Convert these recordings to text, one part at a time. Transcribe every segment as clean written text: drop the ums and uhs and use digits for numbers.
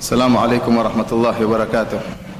Assalamualaikum warahmatullahi wabarakatuh.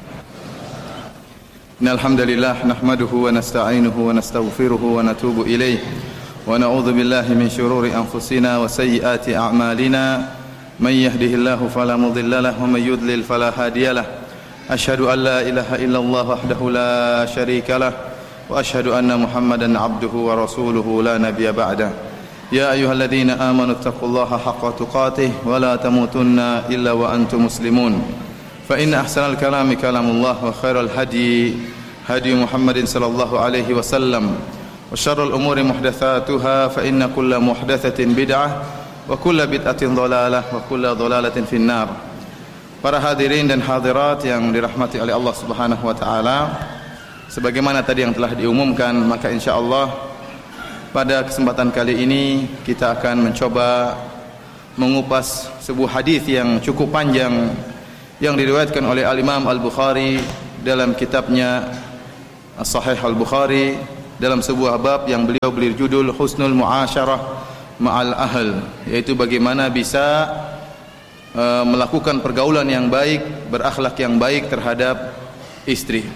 Innal hamdalillah nahmaduhu wa nasta'inuhu wa nastaghfiruhu wa natubu ilayh wa na'udzu billahi min shururi anfusina wa sayyiati a'malina may yahdihillahu fala mudilla lahu wa may yudlil fala hadiyalah. Asyhadu an la ilaha illallah wahdahu la syarika lah wa asyhadu anna Muhammadan 'abduhu wa rasuluhu la nabiyya ba'da. يا أيها الذين آمنوا اتقوا الله حق تقاته ولا تموتن إلا وأنتم مسلمون فإن أحسن الكلام كلام الله وخير الهدي هدي محمد صلى الله عليه وسلم وشر الأمور محدثاتها فإن كل محدثة بدعة وكل بدعة ضلالة وكل ضلالة في النار. Para hadirin dan hadirat yang dirahmati oleh Allah Subhanahu wa taala, sebagaimana tadi yang telah diumumkan, maka insyaallah pada kesempatan kali ini kita akan mencoba mengupas sebuah hadis yang cukup panjang yang diriwayatkan oleh Al-Imam Al-Bukhari dalam kitabnya As-Sahih Al-Bukhari dalam sebuah bab yang beliau beri judul Husnul Mu'asyarah Ma'al Ahl, yaitu bagaimana bisa melakukan pergaulan yang baik, berakhlak yang baik terhadap istri.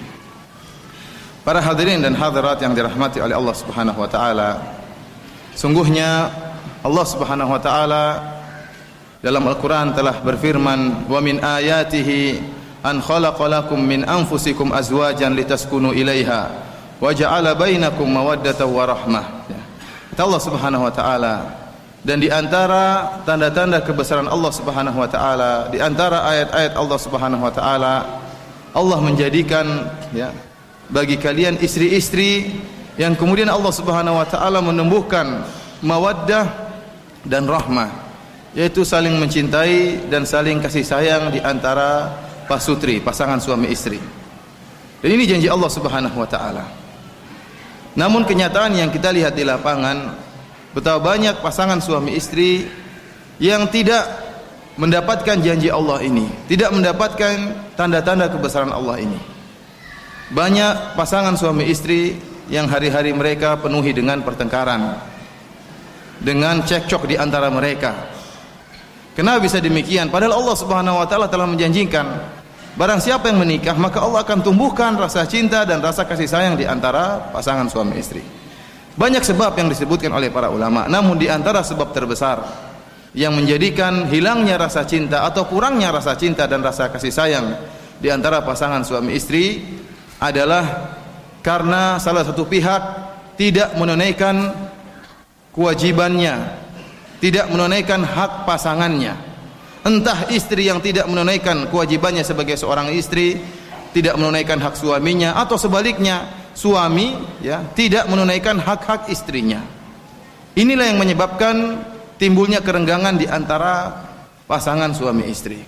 Para hadirin dan hadirat yang dirahmati oleh Allah Subhanahu wa taala, sungguhnya Allah Subhanahu wa taala dalam Al-Qur'an telah berfirman, "Wa min ayatihi an khalaqa lakum min anfusikum azwajan litaskunu ilaiha wa ja'ala bainakum mawaddatan wa rahmah." Kata Allah Subhanahu wa taala, dan di antara tanda-tanda kebesaran Allah Subhanahu wa taala, di antara ayat-ayat Allah Subhanahu wa taala, Allah menjadikan bagi kalian istri-istri yang kemudian Allah Subhanahu wa taala menumbuhkan mawaddah dan rahmah, yaitu saling mencintai dan saling kasih sayang di antara pasutri, pasangan suami istri. Dan ini janji Allah Subhanahu wa taala. Namun kenyataan yang kita lihat di lapangan, betapa banyak pasangan suami istri yang tidak mendapatkan janji Allah ini, tidak mendapatkan tanda-tanda kebesaran Allah ini. Banyak pasangan suami istri yang hari-hari mereka penuhi dengan pertengkaran, dengan cekcok di antara mereka. Kenapa bisa demikian? Padahal Allah Subhanahu wa taala telah menjanjikan, barang siapa yang menikah maka Allah akan tumbuhkan rasa cinta dan rasa kasih sayang di antara pasangan suami istri. Banyak sebab yang disebutkan oleh para ulama, namun di antara sebab terbesar yang menjadikan hilangnya rasa cinta atau kurangnya rasa cinta dan rasa kasih sayang di antara pasangan suami istri adalah karena salah satu pihak tidak menunaikan kewajibannya, tidak menunaikan hak pasangannya. Entah istri yang tidak menunaikan kewajibannya sebagai seorang istri, tidak menunaikan hak suaminya, atau sebaliknya suami tidak menunaikan hak-hak istrinya. Inilah yang menyebabkan timbulnya kerenggangan di antara pasangan suami istri.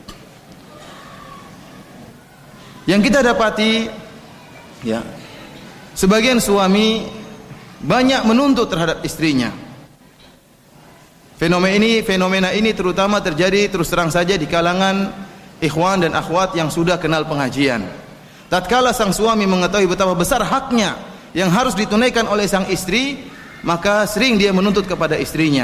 Yang kita dapati, sebagian suami banyak menuntut terhadap istrinya. Fenomena ini terutama terjadi terus terang saja di kalangan ikhwan dan akhwat yang sudah kenal pengajian. Tatkala sang suami mengetahui betapa besar haknya yang harus ditunaikan oleh sang istri, maka sering dia menuntut kepada istrinya.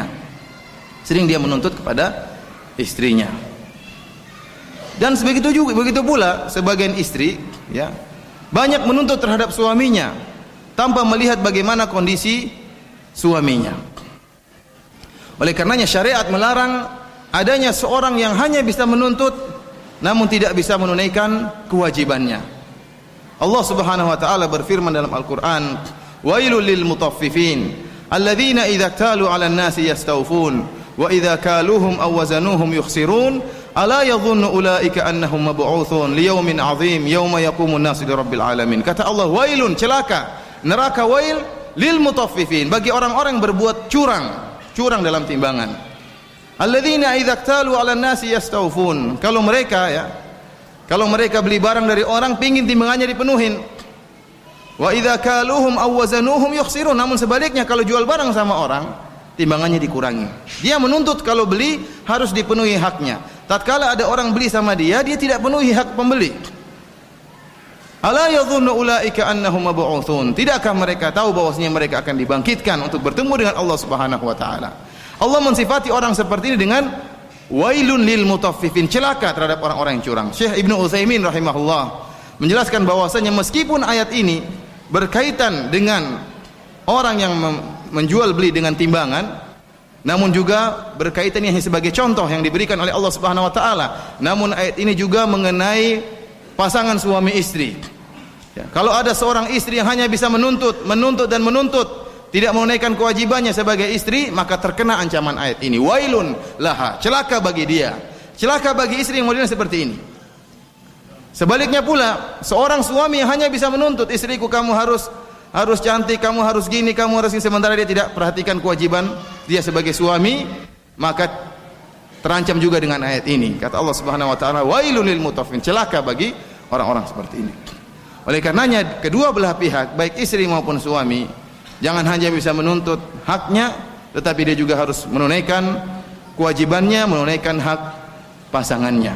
Dan begitu pula sebagian istri banyak menuntut terhadap suaminya tanpa melihat bagaimana kondisi suaminya. Oleh karenanya syariat melarang adanya seorang yang hanya bisa menuntut namun tidak bisa menunaikan kewajibannya. Allah Subhanahu wa taala berfirman dalam Al-Qur'an, "Wailul lil mutaffifin alladzina idza talu 'alan nasi yastawfun wa idza kaluhum aw wazanuhum yukhsirun ala yadhunnu ulaika annahum mab'utsun liyaumin 'adzim yauma yaqumun nasu lirabbil alamin." Kata Allah, wailun, celaka, neraka wail lil mutaffifin, bagi orang-orang yang berbuat curang dalam timbangan. Alladzina idza talu 'alan nasi yastawfun, kalau mereka beli barang dari orang pingin timbangannya dipenuhin. Wa idza kaluhum aw wazanuhum yukhsirun, namun sebaliknya kalau jual barang sama orang timbangannya dikurangi. Dia menuntut kalau beli harus dipenuhi haknya. Tatkala ada orang beli sama dia tidak penuhi hak pembeli. Ala yadhunnu ulaika annahum mab'utsun, tidakkah mereka tahu bahwasanya mereka akan dibangkitkan untuk bertemu dengan Allah Subhanahu wa taala. Allah mensifati orang seperti ini dengan wailun lil mutaffifin, celaka terhadap orang-orang yang curang. Syekh Ibnu Utsaimin rahimahullah menjelaskan bahwasanya meskipun ayat ini berkaitan dengan orang yang menjual beli dengan timbangan, namun juga berkaitan yang sebagai contoh yang diberikan oleh Allah Subhanahu wa taala. Namun ayat ini juga mengenai pasangan suami istri. Ya, kalau ada seorang istri yang hanya bisa menuntut, tidak menunaikan kewajibannya sebagai istri, maka terkena ancaman ayat ini. Wailun laha, celaka bagi dia. Celaka bagi istri yang modelnya seperti ini. Sebaliknya pula, seorang suami yang hanya bisa menuntut, istriku kamu harus cantik, kamu harus gini, kamu harus ini, sementara dia tidak perhatikan kewajiban dia sebagai suami, maka terancam juga dengan ayat ini. Kata Allah Subhanahu wa taala, wailul lil mutaffifin, celaka bagi orang-orang seperti ini. Oleh karenanya kedua belah pihak, baik istri maupun suami, jangan hanya bisa menuntut haknya, tetapi dia juga harus menunaikan kewajibannya, menunaikan hak pasangannya.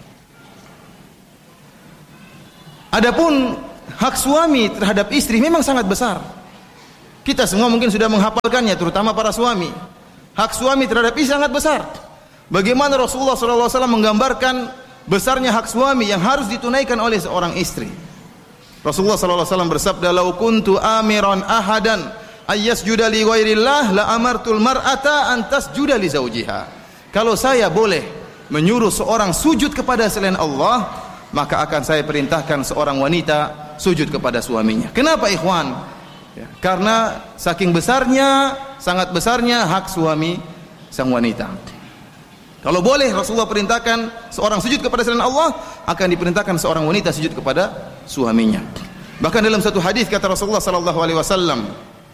Adapun hak suami terhadap istri memang sangat besar. Kita semua mungkin sudah menghafalkannya, terutama para suami. Hak suami terhadap istri sangat besar. Bagaimana Rasulullah SAW menggambarkan besarnya hak suami yang harus ditunaikan oleh seorang istri. Rasulullah SAW bersabda, "Lau kuntu amiran ahadan ayyasjuda li ghairillah la amartul mar'ata an tasjuda li zawjiha." Kalau saya boleh menyuruh seorang sujud kepada selain Allah, maka akan saya perintahkan seorang wanita sujud kepada suaminya. Kenapa ikhwan? Ya, karena saking besarnya, sangat besarnya hak suami sang wanita. Kalau boleh Rasulullah perintahkan seorang sujud kepada selain Allah, akan diperintahkan seorang wanita sujud kepada suaminya. Bahkan dalam satu hadis kata Rasulullah sallallahu alaihi wasallam,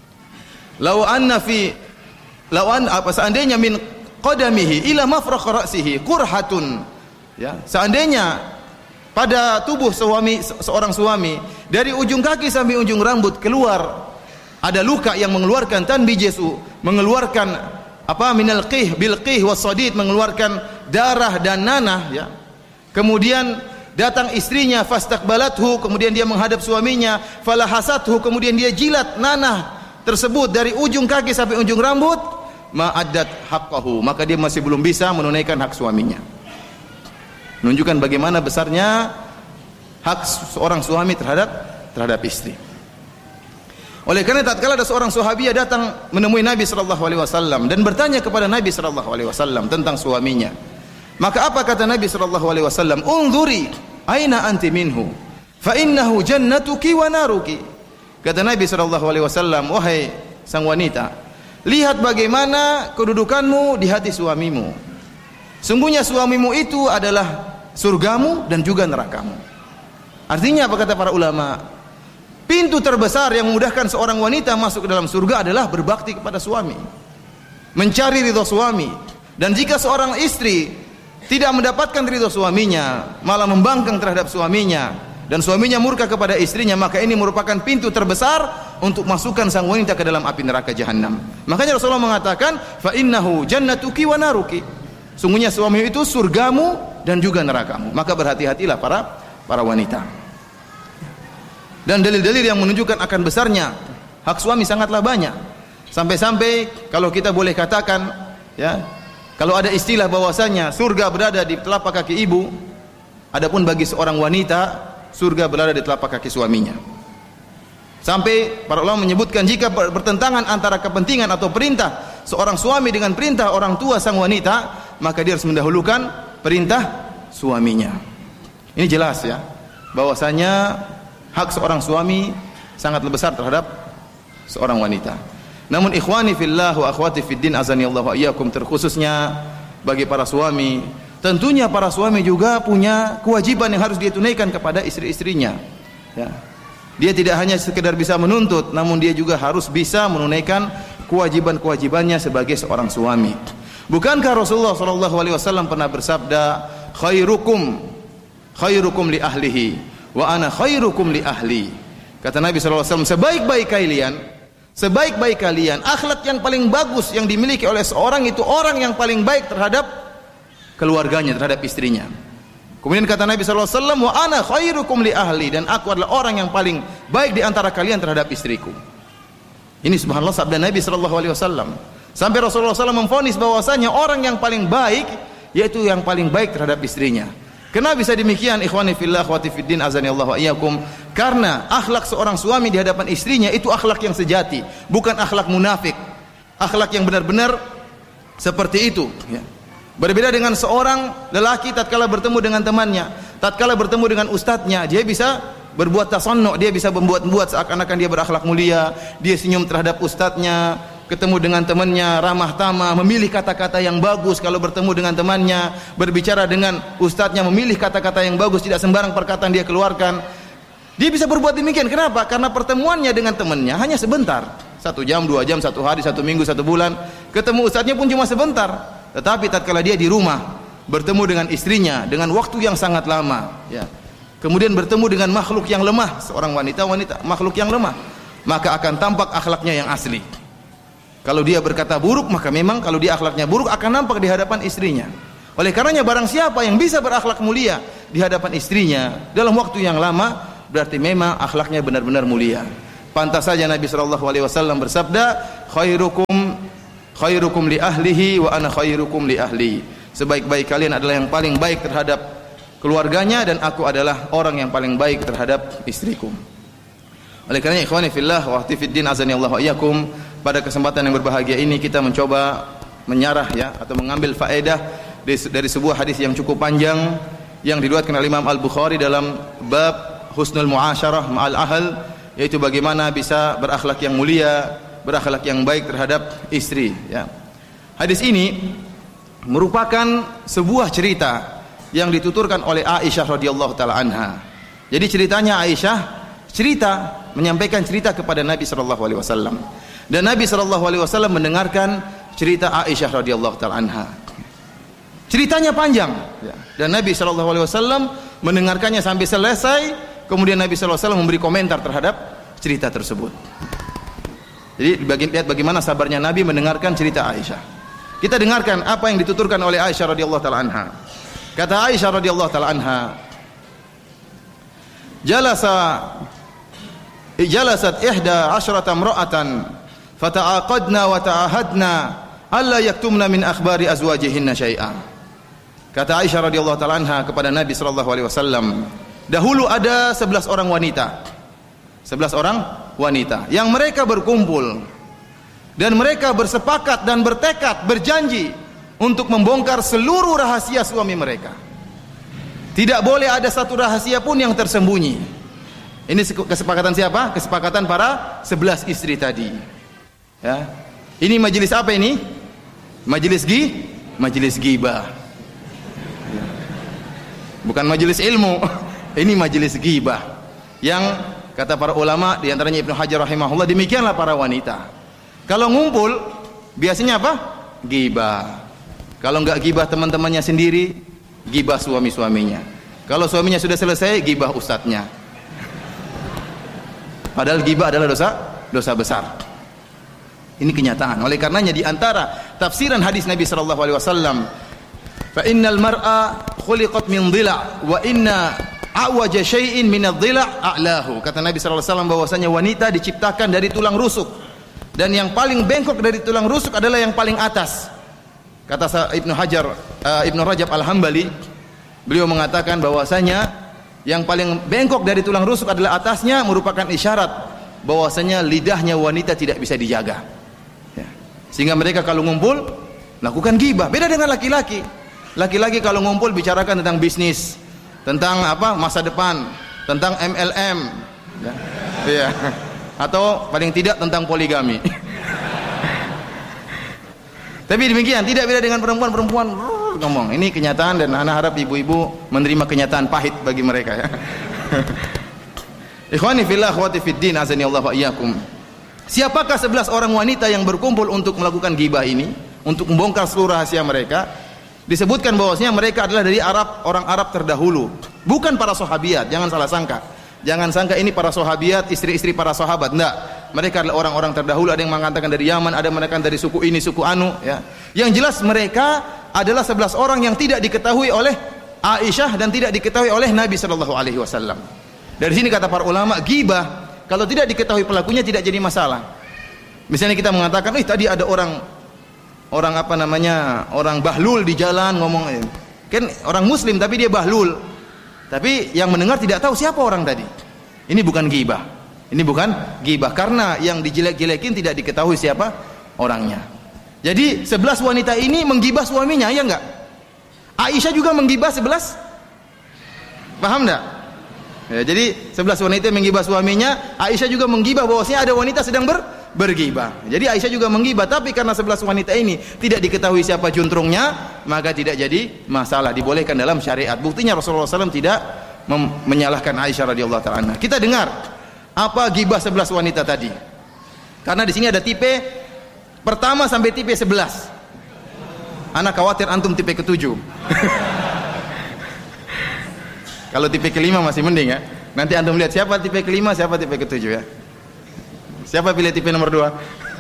seandainya min qadamihi ila mafraq ra'sihi qurhatun, ya, seandainya pada tubuh seorang suami dari ujung kaki sampai ujung rambut keluar ada luka yang mengeluarkan tanbijisu, mengeluarkan minal qih bil qih wasadid, mengeluarkan darah dan nanah, ya. Kemudian datang istrinya fastaqbalathu, kemudian dia menghadap suaminya, falahasathu, kemudian dia jilat nanah tersebut dari ujung kaki sampai ujung rambut, ma'addat haqqahu, maka dia masih belum bisa menunaikan hak suaminya. Menunjukkan bagaimana besarnya hak seorang suami terhadap istri. Oleh karena tatkala ada seorang sahabiah datang menemui Nabi sallallahu alaihi wasallam dan bertanya kepada Nabi sallallahu alaihi wasallam tentang suaminya. Maka apa kata Nabi sallallahu alaihi wasallam? "Unzuri aina anti minhu, fa innahu jannatuki wa naruki." Kata Nabi sallallahu alaihi wasallam, "Wahai sang wanita, lihat bagaimana kedudukanmu di hati suamimu. Sungguhnya suamimu itu adalah surgamu dan juga nerakamu." Artinya apa kata para ulama? Pintu terbesar yang memudahkan seorang wanita masuk ke dalam surga adalah berbakti kepada suami, mencari ridho suami. Dan jika seorang istri tidak mendapatkan ridho suaminya, malah membangkang terhadap suaminya, dan suaminya murka kepada istrinya, maka ini merupakan pintu terbesar untuk masukkan sang wanita ke dalam api neraka jahanam. Makanya Rasulullah mengatakan, "Fa innahu jannatuki wa naruki." Sungguhnya suami itu surgamu dan juga nerakamu. Maka berhati-hatilah para wanita. Dan dalil-dalil yang menunjukkan akan besarnya hak suami sangatlah banyak. Sampai-sampai kalau kita boleh katakan, ya, kalau ada istilah bahwasanya surga berada di telapak kaki ibu, adapun bagi seorang wanita surga berada di telapak kaki suaminya. Sampai para ulama menyebutkan jika bertentangan antara kepentingan atau perintah seorang suami dengan perintah orang tua sang wanita, maka dia harus mendahulukan perintah suaminya. Ini jelas, ya, bahwasanya hak seorang suami sangat besar terhadap seorang wanita. Namun ikhwani fillah wa akhwati fiddin azanillahu wa iyyakum, terkhususnya bagi para suami, tentunya para suami juga punya kewajiban yang harus dia tunaikan kepada istri-istrinya, ya. Dia tidak hanya sekedar bisa menuntut, namun dia juga harus bisa menunaikan kewajiban-kewajibannya sebagai seorang suami. Bukankah Rasulullah SAW pernah bersabda, khairukum li ahlihi wa ana khairukum li ahli. Kata Nabi SAW, sebaik-baik kalian, akhlak yang paling bagus yang dimiliki oleh seorang itu orang yang paling baik terhadap keluarganya, terhadap istrinya. Kemudian kata Nabi SAW, wa ana khairukum li ahli, dan aku adalah orang yang paling baik di antara kalian terhadap istriku. Ini subhanallah sabda Nabi SAW. Sampai Rasulullah SAW memvonis bahwasanya orang yang paling baik yaitu yang paling baik terhadap istrinya. Kenapa bisa demikian ikhwani fillah akhwati fiddin azanillahu wa iyyakum? Karena akhlak seorang suami di hadapan istrinya itu akhlak yang sejati, bukan akhlak munafik. Akhlak yang benar-benar seperti itu, ya. Berbeda dengan seorang lelaki tatkala bertemu dengan temannya, tatkala bertemu dengan ustadznya, dia bisa berbuat tasannu', dia bisa membuat seakan-akan dia berakhlak mulia, dia senyum terhadap ustadznya, ketemu dengan temannya ramah tamah, memilih kata-kata yang bagus kalau bertemu dengan temannya, berbicara dengan ustadznya memilih kata-kata yang bagus, tidak sembarang perkataan dia keluarkan. Dia bisa berbuat demikian. Kenapa? Karena pertemuannya dengan temannya hanya sebentar, 1 jam, 2 jam, 1 hari, 1 minggu, 1 bulan. Ketemu ustadznya pun cuma sebentar. Tetapi tatkala dia di rumah bertemu dengan istrinya dengan waktu yang sangat lama, ya, kemudian bertemu dengan makhluk yang lemah, seorang wanita makhluk yang lemah, maka akan tampak akhlaknya yang asli. Kalau dia berkata buruk, maka memang kalau dia akhlaknya buruk akan nampak di hadapan istrinya. Oleh karenanya barang siapa yang bisa berakhlak mulia di hadapan istrinya dalam waktu yang lama, berarti memang akhlaknya benar-benar mulia. Pantas saja Nabi SAW bersabda, khairukum li ahlihi wa ana khairukum li ahli. Sebaik-baik kalian adalah yang paling baik terhadap keluarganya dan aku adalah orang yang paling baik terhadap istriku. Oleh karena ikhwani fillah wa ahti fiddin azanillahu wa iyyakum, pada kesempatan yang berbahagia ini kita mencoba menyarah, ya, atau mengambil faedah dari sebuah hadis yang cukup panjang yang diriwayatkan oleh Imam Al-Bukhari dalam bab husnul muasyarah ma'al ahl, yaitu bagaimana bisa berakhlak yang mulia, berakhlak yang baik terhadap istri, ya. Hadis ini merupakan sebuah cerita yang dituturkan oleh Aisyah radhiyallahu taala anha. Jadi ceritanya Aisyah menyampaikan cerita kepada Nabi sallallahu alaihi wasallam. Dan Nabi sallallahu alaihi wasallam mendengarkan cerita Aisyah radhiyallahu taala anha. Ceritanya panjang, ya. Dan Nabi sallallahu alaihi wasallam mendengarkannya sampai selesai, kemudian Nabi sallallahu alaihi wasallam memberi komentar terhadap cerita tersebut. Jadi lihat bagaimana sabarnya Nabi mendengarkan cerita Aisyah. Kita dengarkan apa yang dituturkan oleh Aisyah radhiyallahu taala anha. Kata Aisyah radhiyallahu taala anha, jalasat 11 imra'atan fata'aqadna wa ta'ahadna alla yaktumna min akhbari azwajihinna syai'an. Kata Aisyah radhiyallahu taala anha kepada Nabi sallallahu alaihi wasallam, dahulu ada 11 orang wanita. 11 orang wanita yang mereka berkumpul dan mereka bersepakat dan bertekad, berjanji untuk membongkar seluruh rahasia suami mereka. Tidak boleh ada satu rahasia pun yang tersembunyi. Ini kesepakatan siapa? Kesepakatan para 11 istri tadi, ya. Ini majelis apa ini? Majelis ghibah. Bukan majelis ilmu. Ini majelis ghibah yang kata para ulama, di antaranya Ibnu Hajar rahimahullah, demikianlah para wanita. Kalau ngumpul biasanya apa? Ghibah. Kalau enggak ghibah teman-temannya sendiri, ghibah suami-suaminya. Kalau suaminya sudah selesai, ghibah ustadznya. Padahal ghibah adalah dosa besar. Ini kenyataan. Oleh karenanya di antara tafsiran hadis Nabi sallallahu alaihi wasallam, fa innal mar'a khuliqat min dhila' wa inna awaja syai'in min adh-dhila' a'lahu. Kata Nabi sallallahu alaihi wasallam bahwasanya wanita diciptakan dari tulang rusuk dan yang paling bengkok dari tulang rusuk adalah yang paling atas. Kata Ibnu Rajab Al-Hambali, beliau mengatakan bahwasanya yang paling bengkok dari tulang rusuk adalah atasnya, merupakan isyarat bahwasanya lidahnya wanita tidak bisa dijaga, ya. Sehingga mereka kalau ngumpul lakukan ghibah. Beda dengan laki-laki. Laki-laki kalau ngumpul bicarakan tentang bisnis, tentang apa, masa depan, tentang MLM, ya. Ya. Atau paling tidak tentang poligami. Tapi demikian, tidak beda dengan perempuan ngomong. Ini kenyataan dan anak harap ibu-ibu menerima kenyataan pahit bagi mereka, ya. Ikhwani fillah akhwati fiddin azani Allah wa iyyakum. Siapakah 11 orang wanita yang berkumpul untuk melakukan ghibah ini, untuk membongkar seluruh rahasia mereka? Disebutkan bahwasanya mereka adalah dari orang Arab terdahulu, bukan para sahabiat. Jangan salah sangka. Jangan sangka ini para sahabiat, istri-istri para sahabat. Enggak. Mereka adalah orang-orang terdahulu. Ada yang mengatakan dari Yaman, ada yang mengatakan dari suku ini, suku anu, ya. Yang jelas mereka adalah 11 orang yang tidak diketahui oleh Aisyah dan tidak diketahui oleh Nabi sallallahu alaihi wasallam. Dari sini kata para ulama, ghibah kalau tidak diketahui pelakunya tidak jadi masalah. Misalnya kita mengatakan, tadi ada orang orang bahlul di jalan ngomong, kan orang muslim tapi dia bahlul. Tapi yang mendengar tidak tahu siapa orang tadi. Ini bukan ghibah. Ini bukan ghibah karena yang dijelek-jelekin tidak diketahui siapa orangnya. Jadi 11 wanita ini menggibah suaminya, ya enggak? Aisyah juga menggibah 11. Paham enggak? Ya, jadi 11 wanita menggibah suaminya, Aisyah juga menggibah bahwasanya ada wanita sedang bergibah. Jadi Aisyah juga menggibah, tapi karena 11 wanita ini tidak diketahui siapa juntrungnya, maka tidak jadi masalah, dibolehkan dalam syariat. Buktinya Rasulullah SAW tidak menyalahkan Aisyah radhiyallahu taala anha. Kita dengar apa gibah 11 wanita tadi. Karena di sini ada tipe pertama sampai tipe 11. Anak khawatir antum tipe ke-7. Kalau tipe kelima masih mending ya. Nanti antum lihat siapa tipe kelima, siapa tipe ke-7 ya. Siapa pilih tipe nomor 2?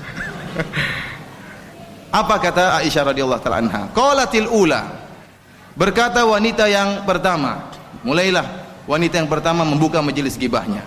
Apa kata Aisyah radhiyallahu taala anha? Qalatil ula. Berkata wanita yang pertama. Mulailah wanita yang pertama membuka majelis gibahnya.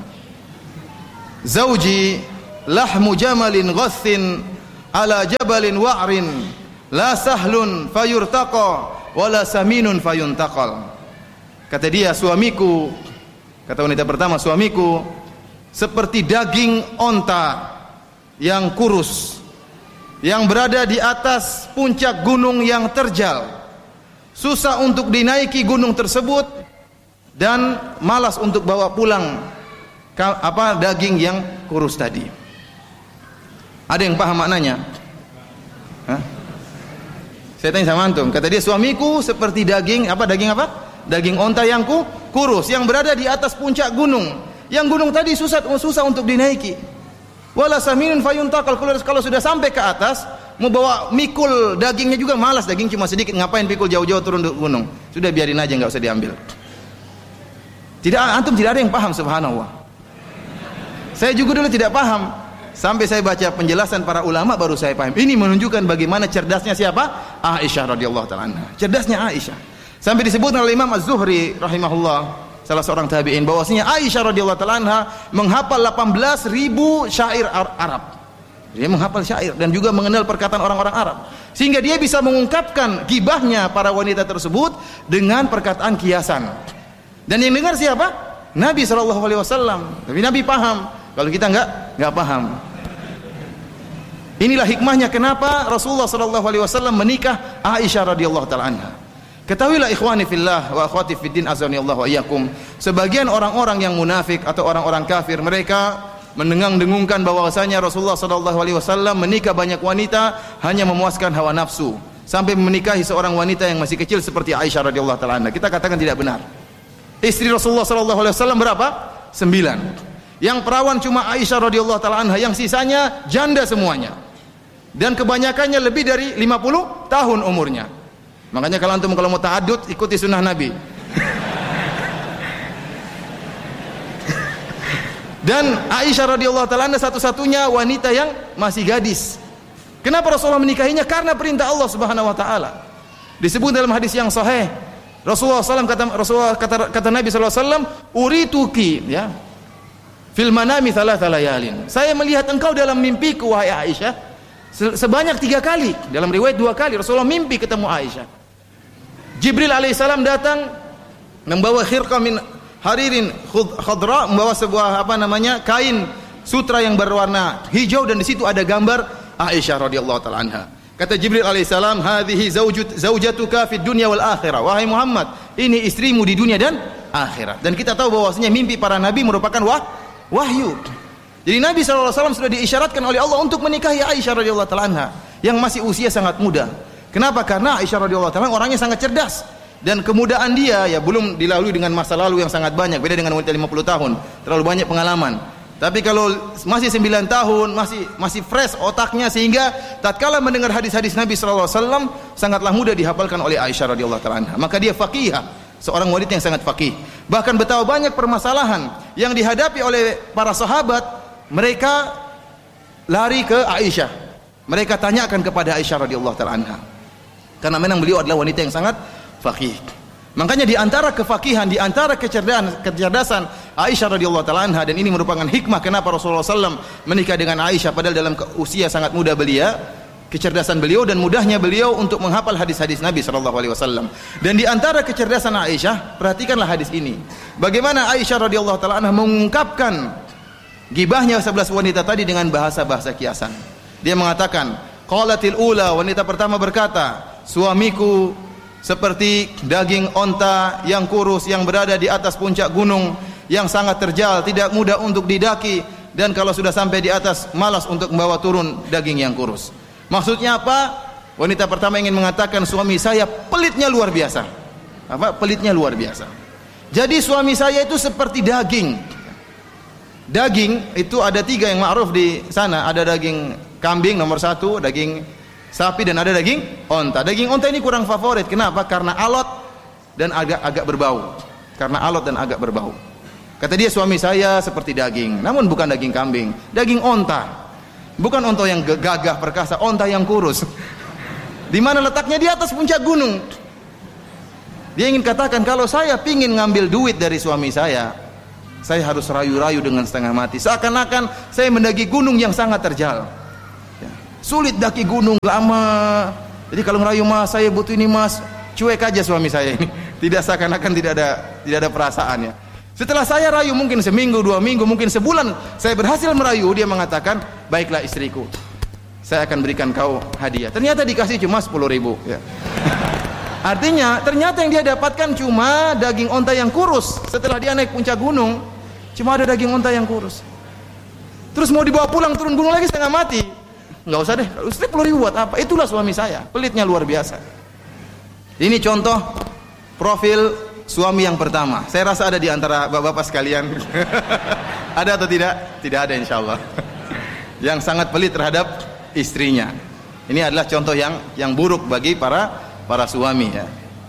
Zauji lahmu jamalin ghassin ala jabalin wa'rin la sahlun fayurtaqa wala saminun fayuntaqal. Kata dia, suamiku, kata wanita pertama, suamiku seperti daging onta yang kurus yang berada di atas puncak gunung yang terjal, susah untuk dinaiki gunung tersebut dan malas untuk bawa pulang daging yang kurus tadi. Ada yang paham maknanya? Hah? Saya tanya sama antum, kata dia, suamiku seperti daging apa? Daging onta yang kurus yang berada di atas puncak gunung. Yang gunung tadi susah untuk dinaiki. Wala saminun fayuntaqal, kalau sudah sampai ke atas mau bawa mikul dagingnya juga malas, daging cuma sedikit, ngapain pikul jauh-jauh turun ke gunung? Sudah biarin aja, enggak usah diambil. Antum tidak ada yang paham, subhanallah. Saya juga dulu tidak paham. Sampai saya baca penjelasan para ulama baru saya paham. Ini menunjukkan bagaimana cerdasnya siapa? Aisyah radhiyallahu taala anha. Cerdasnya Aisyah. Sampai disebutkan oleh Imam Az-Zuhri rahimahullah, salah seorang tabi'in, bahwasanya Aisyah radhiyallahu taala anha menghafal 18.000 syair Arab. Dia menghafal syair dan juga mengenal perkataan orang-orang Arab. Sehingga dia bisa mengungkapkan gibahnya para wanita tersebut dengan perkataan kiasan. Dan yang dengar siapa? Nabi SAW. Tapi Nabi paham. Kalau kita enggak paham. Inilah hikmahnya kenapa Rasulullah SAW menikah Aisyah radhiyallahu taala anha. Ketahuilah ikhwani fillah wa akhwati fiddin azanillahu wa iyyakum, sebagian orang-orang yang munafik atau orang-orang kafir, mereka mendengung-dengungkan bahwasanya Rasulullah SAW menikah banyak wanita hanya memuaskan hawa nafsu, sampai menikahi seorang wanita yang masih kecil seperti Aisyah radhiyallahu taala anha. Kita katakan tidak benar. Istri Rasulullah SAW berapa? 9. Yang perawan cuma Aisyah radhiyallahu taala anha, yang sisanya janda semuanya. Dan kebanyakannya lebih dari 50 tahun umurnya. Makanya kalau antum mau ta'addud, ikuti sunnah Nabi. Dan Aisyah radhiyallahu taala anha satu-satunya wanita yang masih gadis. Kenapa Rasulullah menikahinya? Karena perintah Allah Subhanahu wa taala. Disebut dalam hadis yang sahih, Rasulullah SAW kata Nabi SAW, urituki, ya, fil manami thalatha layalin. Saya melihat engkau dalam mimpiku wahai Aisyah sebanyak 3 kali. Dalam riwayat 2 kali Rasulullah mimpi ketemu Aisyah. Jibril alaihissalam datang membawa khirqah min haririn khadra, membawa sebuah kain sutra yang berwarna hijau, dan di situ ada gambar Aisyah radhiyallahu taala anha. Kata Jibril alaihissalam, hadhihi zaujatuka fid dunya wal akhirah. Wahai Muhammad, ini istrimu di dunia dan akhirat. Dan kita tahu bahwasanya mimpi para nabi merupakan wahyu. Jadi Nabi SAW sudah diisyaratkan oleh Allah untuk menikahi Aisyah radhiyallahu taala anha yang masih usia sangat muda. Kenapa? Karena Aisyah radhiyallahu taala orangnya sangat cerdas, dan kemudaan dia ya belum dilalui dengan masa lalu yang sangat banyak. Beda dengan wanita 50 tahun, terlalu banyak pengalaman. Tapi kalau masih 9 tahun, masih fresh otaknya, sehingga tatkala mendengar hadis-hadis Nabi sallallahu alaihi wasallam sangatlah mudah dihafalkan oleh Aisyah radhiyallahu taala anha. Maka dia faqihah, seorang wanita yang sangat faqih. Bahkan betapa banyak permasalahan yang dihadapi oleh para sahabat, mereka lari ke Aisyah. Mereka tanyakan kepada Aisyah radhiyallahu taala anha. Karena memang beliau adalah wanita yang sangat faqih. Makanya di antara kefakihan, di antara kecerdasan Aisyah radhiyallahu taala anha, dan ini merupakan hikmah kenapa Rasulullah SAW menikah dengan Aisyah padahal dalam usia sangat muda belia, kecerdasan beliau dan mudahnya beliau untuk menghafal hadis-hadis Nabi sallallahu alaihi wasallam. Dan di antara kecerdasan Aisyah, perhatikanlah hadis ini. Bagaimana Aisyah radhiyallahu taala anha mengungkapkan gibahnya 11 wanita tadi dengan bahasa-bahasa kiasan. Dia mengatakan, qalatil ula, wanita pertama berkata, suamiku seperti daging onta yang kurus yang berada di atas puncak gunung yang sangat terjal, tidak mudah untuk didaki, dan kalau sudah sampai di atas malas untuk membawa turun daging yang kurus. Maksudnya apa? Wanita pertama ingin mengatakan suami saya pelitnya luar biasa. Apa? Pelitnya luar biasa. Jadi suami saya itu seperti daging. Daging itu ada 3 yang ma'ruf di sana. Ada daging kambing nomor 1, daging sapi, dan ada daging onta. Daging onta ini kurang favorit. Kenapa? Karena alot dan agak berbau. Karena alot dan agak berbau. Kata dia, suami saya seperti daging, namun bukan daging kambing, daging onta. Bukan onta yang gagah perkasa, onta yang kurus. Di mana letaknya? Di atas puncak gunung. Dia ingin katakan, kalau saya pingin ngambil duit dari suami saya harus rayu-rayu dengan setengah mati. Seakan-akan saya mendaki gunung yang sangat terjal. Ya. Sulit daki gunung, lama. Jadi kalau ngerayu, mas saya butuh ini mas, cuek aja suami saya ini. Tidak, seakan-akan tidak ada perasaannya. Setelah saya rayu mungkin seminggu, 2 minggu, mungkin sebulan, saya berhasil merayu, dia mengatakan, baiklah istriku, saya akan berikan kau hadiah. Ternyata dikasih cuma 10.000. Ya. Artinya ternyata yang dia dapatkan cuma daging onta yang kurus. Setelah dia naik puncak gunung, cuma ada daging onta yang kurus. Terus mau dibawa pulang, turun gunung lagi setengah mati. Nggak usah deh, 10.000 buat apa? Itulah suami saya, pelitnya luar biasa. Ini contoh profil suami yang pertama. Saya rasa ada di antara bapak-bapak sekalian. Ada atau tidak? Tidak ada insyaallah. Yang sangat pelit terhadap istrinya. Ini adalah contoh yang buruk bagi para suami ya.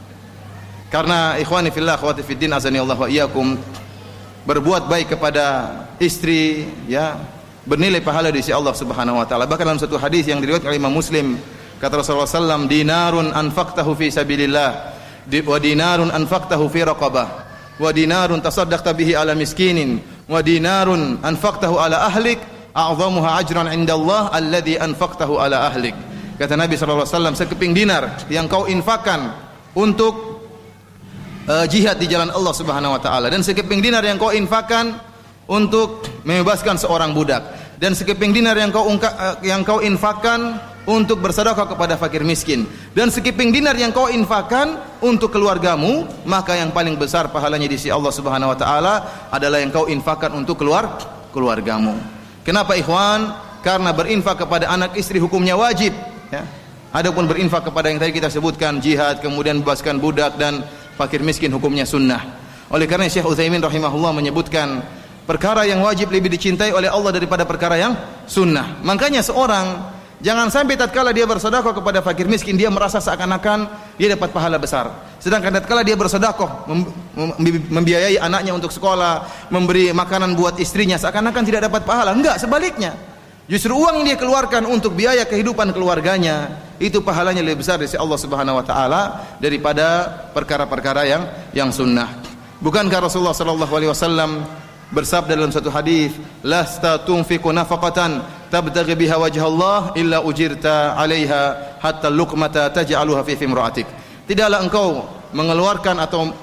Karena ikhwani fillah akhwati fiddin azani Allah wa iyyakum, berbuat baik kepada istri ya bernilai pahala di sisi Allah Subhanahu wa taala. Bahkan dalam satu hadis yang diriwayatkan oleh Imam Muslim, kata Rasulullah sallallahu alaihi wasallam, dinarun anfaqtahu fi sabilillah wa dinarun anfaqtahu fi raqabah wa dinarun tasaddaqta bihi ala miskinin wa dinarun anfaqtahu ala ahlik a'zamuha ajran 'inda Allah alladhi anfaqtahu ala ahlik. Kata Nabi sallallahu alaihi wasallam, sekeping dinar yang kau infakkan untuk jihad di jalan Allah Subhanahu wa taala, dan sekeping dinar yang kau infakkan untuk membebaskan seorang budak, dan sekeping dinar yang kau infakkan untuk bersedekah kepada fakir miskin, dan sekeping dinar yang kau infakkan untuk keluargamu, maka yang paling besar pahalanya di sisi Allah Subhanahu wa taala adalah yang kau infakkan untuk keluargamu. Kenapa ikhwan? Karena berinfak kepada anak istri hukumnya wajib ya. Adapun berinfak kepada yang tadi kita sebutkan, jihad, kemudian bebaskan budak dan fakir miskin, hukumnya sunnah. Oleh karena Syekh Utsaimin rahimahullah menyebutkan perkara yang wajib lebih dicintai oleh Allah daripada perkara yang sunnah. Makanya seorang jangan sampai tatkala dia bersedekah kepada fakir miskin dia merasa seakan-akan dia dapat pahala besar. Sedangkan tatkala dia bersedekah membiayai anaknya untuk sekolah, memberi makanan buat istrinya, seakan-akan tidak dapat pahala. Enggak, sebaliknya. Justru uang yang dia keluarkan untuk biaya kehidupan keluarganya, itu pahalanya lebih besar dari Allah Subhanahu wa taala daripada perkara-perkara yang sunnah. Bukankah Rasulullah sallallahu alaihi wasallam bersabda dalam satu hadis, lasta tunfiqu nafaqatan tabtaghi biha wajha Allah illa ujirta 'alaiha hatta luqmata taj'aluha fi imra'atik. Tidaklah engkau mengeluarkan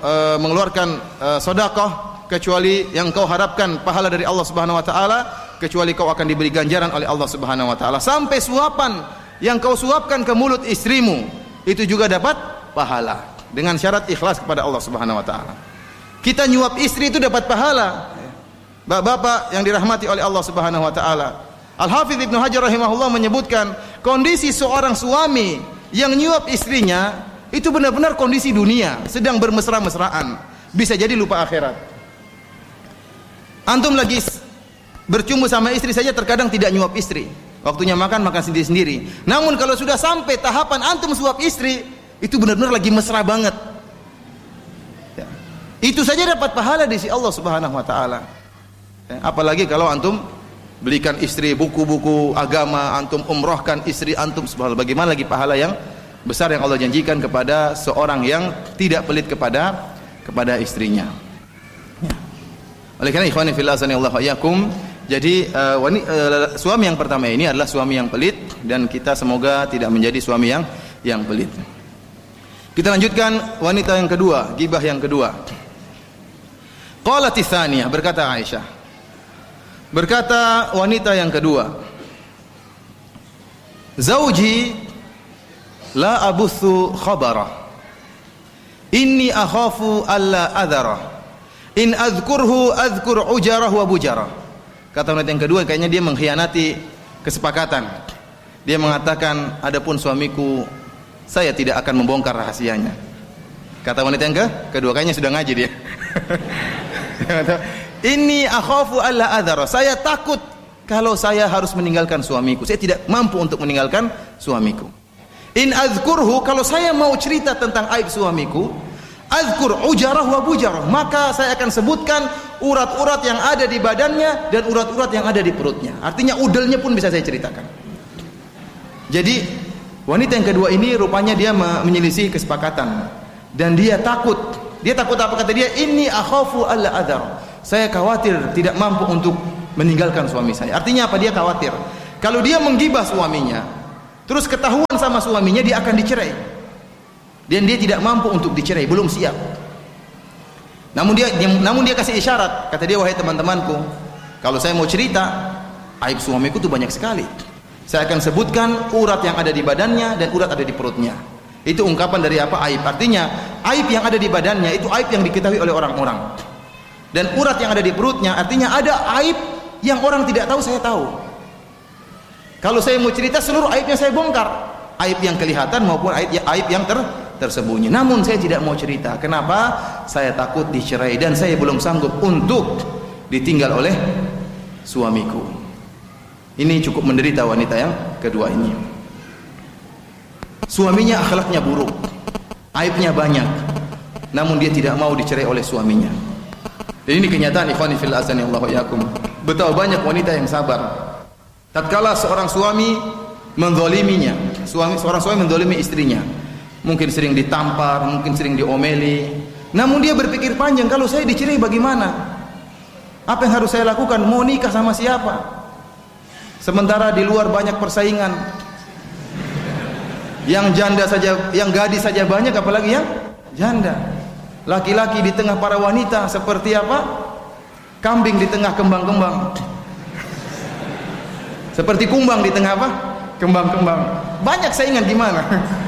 sedekah kecuali yang kau harapkan pahala dari Allah Subhanahu wa taala, kecuali kau akan diberi ganjaran oleh Allah Subhanahu wa taala. Sampai suapan yang kau suapkan ke mulut istrimu itu juga dapat pahala dengan syarat ikhlas kepada Allah Subhanahu wa taala. Kita nyuap istri itu dapat pahala. Bapak yang dirahmati oleh Allah Subhanahu wa taala. Al-Hafidz Ibnu Hajar rahimahullah menyebutkan kondisi seorang suami yang nyuap istrinya itu benar-benar kondisi dunia, sedang bermesra-mesraan. Bisa jadi lupa akhirat. Antum lagi bercumbu sama istri saja terkadang tidak nyuap istri. Waktunya makan sendiri-sendiri. Namun kalau sudah sampai tahapan antum suap istri, itu benar-benar lagi mesra banget. Ya. Itu saja dapat pahala di sisi Allah Subhanahu wa taala. Apalagi kalau antum belikan istri buku-buku agama, antum umrohkan istri antum, subhanallah, bagaimana lagi pahala yang besar yang Allah janjikan kepada seorang yang tidak pelit kepada istrinya. Oleh karena ikhwani fillah sanallahu iyyakum, Jadi suami yang pertama ini adalah suami yang pelit, dan kita semoga tidak menjadi suami yang pelit. Kita lanjutkan wanita yang kedua, gibah yang kedua. Qalat tsaniyah, berkata Aisyah. Berkata wanita yang kedua, Zauji la abuthu khabara, inni akhafu alla adhara, in adhkurhu adhkur ujarah wa bujarah. Kata wanita yang kedua, kayaknya dia mengkhianati kesepakatan. Dia mengatakan, adapun suamiku, saya tidak akan membongkar rahasianya. Kata wanita yang kedua, kayaknya sudah ngaji dia. Inni akhafu alla adhara, saya takut kalau saya harus meninggalkan suamiku. Saya tidak mampu untuk meninggalkan suamiku. In azkurhu, kalau saya mau cerita tentang aib suamiku, azkur ujarah wa bujarah, maka saya akan sebutkan urat-urat yang ada di badannya dan urat-urat yang ada di perutnya. Artinya udelnya pun bisa saya ceritakan. Jadi wanita yang kedua ini rupanya dia menyelisih kesepakatan, dan dia takut. Dia takut apa? Kata dia, inni akhafu alla adhar, saya khawatir tidak mampu untuk meninggalkan suami saya. Artinya apa? Dia khawatir kalau dia menggibah suaminya, terus ketahuan sama suaminya, dia akan dicerai, dan dia tidak mampu untuk dicerai, belum siap. Namun dia kasih isyarat. Kata dia, wahai teman-temanku, kalau saya mau cerita aib suamiku itu banyak sekali. Saya akan sebutkan urat yang ada di badannya dan urat ada di perutnya. Itu ungkapan dari apa? Aib. Artinya aib yang ada di badannya itu aib yang diketahui oleh orang-orang, dan urat yang ada di perutnya artinya ada aib yang orang tidak tahu, saya tahu. Kalau saya mau cerita, seluruh aibnya saya bongkar, aib yang kelihatan maupun aib yang tersembunyi. Namun saya tidak mau cerita. Kenapa? Saya takut dicerai, dan saya belum sanggup untuk ditinggal oleh suamiku. Ini cukup menderita wanita yang kedua ini. Suaminya akhlaknya buruk, aibnya banyak, namun dia tidak mau dicerai oleh suaminya. Dan ini kenyataan, ikhwani fil azani Allahu yakum. Betapa banyak wanita yang sabar tatkala seorang suami menzaliminya. Seorang suami menzalimi istrinya, mungkin sering ditampar, mungkin sering diomeli, namun dia berpikir panjang, kalau saya dicerai bagaimana? Apa yang harus saya lakukan? Mau nikah sama siapa? Sementara di luar banyak persaingan. Yang janda saja, yang gadis saja banyak, apalagi yang janda. Laki-laki di tengah para wanita seperti apa? Kambing di tengah kembang-kembang. Seperti kumbang di tengah apa? Kembang-kembang. Banyak saingan, gimana?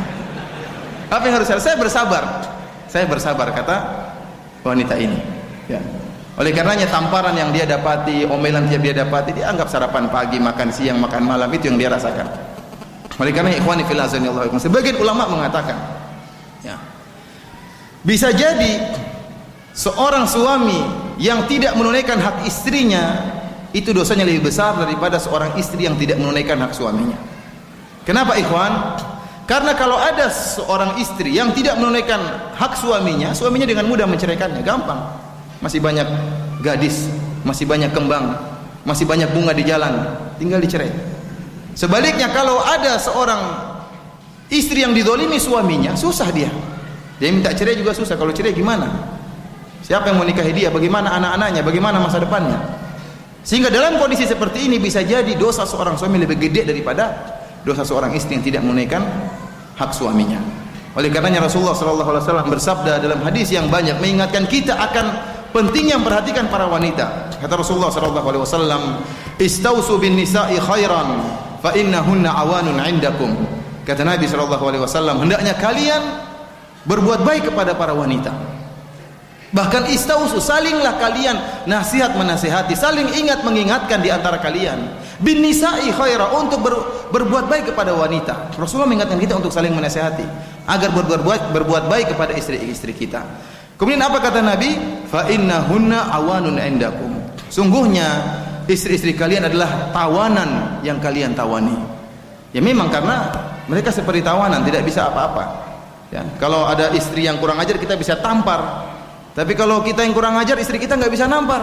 Apa yang harus saya bersabar? Saya bersabar, kata wanita ini. Ya. Oleh karenanya tamparan yang dia dapati, omelan yang dia dapati, dia anggap sarapan pagi, makan siang, makan malam, itu yang dia rasakan. Oleh karena ikhwani fil azani Allah, sebagian ulama mengatakan, ya, bisa jadi seorang suami yang tidak menunaikan hak istrinya itu dosanya lebih besar daripada seorang istri yang tidak menunaikan hak suaminya. Kenapa ikhwan? Karena kalau ada seorang istri yang tidak menunaikan hak suaminya, suaminya dengan mudah menceraikannya, gampang. Masih banyak gadis, masih banyak kembang, masih banyak bunga di jalan, tinggal dicerai. Sebaliknya kalau ada seorang istri yang dizalimi suaminya, susah dia. Dia minta cerai juga susah. Kalau cerai gimana? Siapa yang mau nikahi dia? Bagaimana anak-anaknya? Bagaimana masa depannya? Sehingga dalam kondisi seperti ini bisa jadi dosa seorang suami lebih gede daripada dosa seorang istri yang tidak menunaikan hak suaminya. Oleh karenanya Rasulullah SAW bersabda dalam hadis yang banyak mengingatkan kita akan pentingnya memperhatikan para wanita. Kata Rasulullah SAW, "Istausu bin nisa'i khairan fa innahunna awanun 'indakum." Kata Nabi SAW, hendaknya kalian berbuat baik kepada para wanita. Bahkan istausu, salinglah kalian nasihat menasihati, saling ingat mengingatkan di antara kalian. Bin nisa'i khaira, untuk berbuat baik kepada wanita. Rasulullah mengingatkan kita untuk saling menasihati agar berbuat baik kepada istri-istri kita. Kemudian apa kata Nabi? Fa innahunna awanun 'indakum. Sungguhnya istri-istri kalian adalah tawanan yang kalian tawani. Ya memang karena mereka seperti tawanan, tidak bisa apa-apa. Ya, kalau ada istri yang kurang ajar kita bisa tampar. Tapi kalau kita yang kurang ajar, istri kita nggak bisa nampar,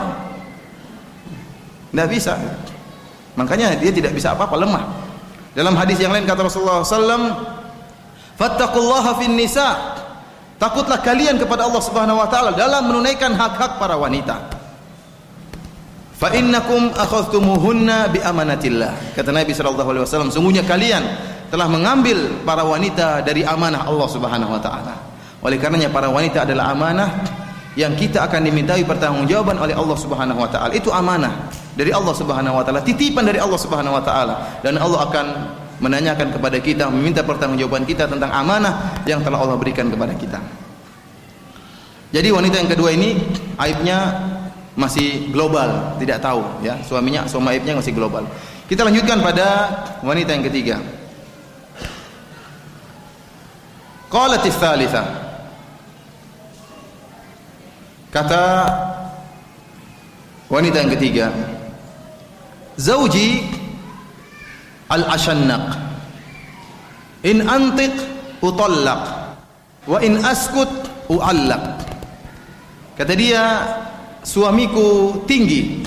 nggak bisa. Makanya dia tidak bisa apa-apa, lemah. Dalam hadis yang lain kata Rasulullah SAW, fattaqullaha fin nisa, takutlah kalian kepada Allah Subhanahu Wa Taala dalam menunaikan hak-hak para wanita. Fa innakum akhadhtumuhunna bi amanatillah. Kata Nabi sallallahu alaihi wasallam, sungguhnya kalian telah mengambil para wanita dari amanah Allah Subhanahu wa taala. Oleh karenanya para wanita adalah amanah yang kita akan dimintai pertanggungjawaban oleh Allah Subhanahu wa taala. Itu amanah dari Allah Subhanahu wa taala, titipan dari Allah Subhanahu wa taala, dan Allah akan menanyakan kepada kita, meminta pertanggungjawaban kita tentang amanah yang telah Allah berikan kepada kita. Jadi wanita yang kedua ini aibnya masih global, tidak tahu ya, suami aibnya masih global. Kita lanjutkan pada wanita yang ketiga. Qalatis tsalitsah. Kata wanita yang ketiga, zauji al-ashannaq, in antiq utallaq wa in askut uallaq. Kata dia, suamiku tinggi,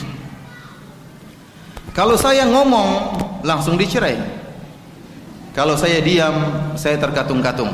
kalau saya ngomong langsung dicerai, kalau saya diam saya terkatung-katung.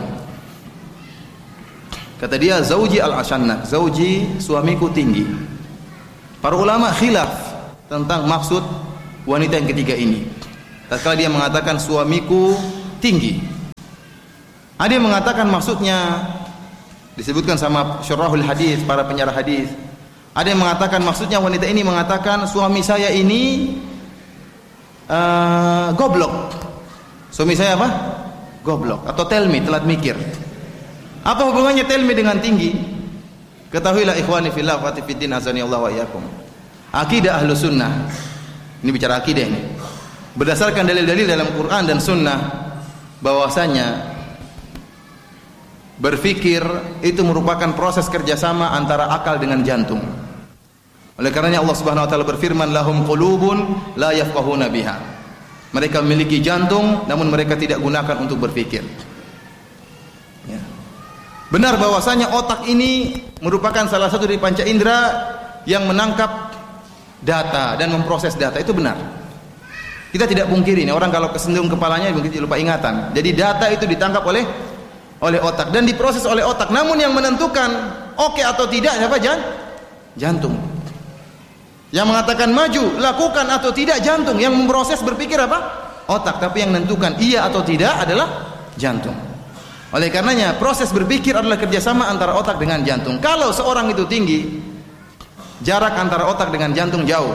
Kata dia, zauji al-ashannaq, zauji, suamiku tinggi. Para ulama khilaf tentang maksud wanita yang ketiga ini. Tatkala dia mengatakan suamiku tinggi, ada yang mengatakan maksudnya, disebutkan sama syurahul hadis, para penyarah hadis, ada yang mengatakan maksudnya wanita ini mengatakan suami saya ini goblok. Suami saya apa? Goblok atau telmi, telat mikir. Apa hubungannya telmi dengan tinggi? Ketahuilah ikhwani fillah wa fiddin azani Allah wa iyyakum. Akidah Ahlus Sunnah, ini bicara akidah ini, berdasarkan dalil-dalil dalam Quran dan Sunnah, bahwasanya berfikir itu merupakan proses kerjasama antara akal dengan jantung. Oleh karenanya Allah Subhanahu wa taala berfirman, lahum qulubun la yafqahuna biha. Mereka memiliki jantung namun mereka tidak gunakan untuk berfikir. Ya. Benar bahwasanya otak ini merupakan salah satu dari panca indera yang menangkap data dan memproses data, itu benar. Kita tidak pungkiri ini, orang kalau kesandung kepalanya mungkin lupa ingatan. Jadi data itu ditangkap oleh otak dan diproses oleh otak. Namun yang menentukan oke atau tidak siapa? Jantung. Yang mengatakan maju, lakukan atau tidak jantung. Yang memproses berpikir apa? Otak. Tapi yang menentukan iya atau tidak adalah jantung. Oleh karenanya proses berpikir adalah kerjasama antara otak dengan jantung. Kalau seorang itu tinggi, jarak antara otak dengan jantung jauh.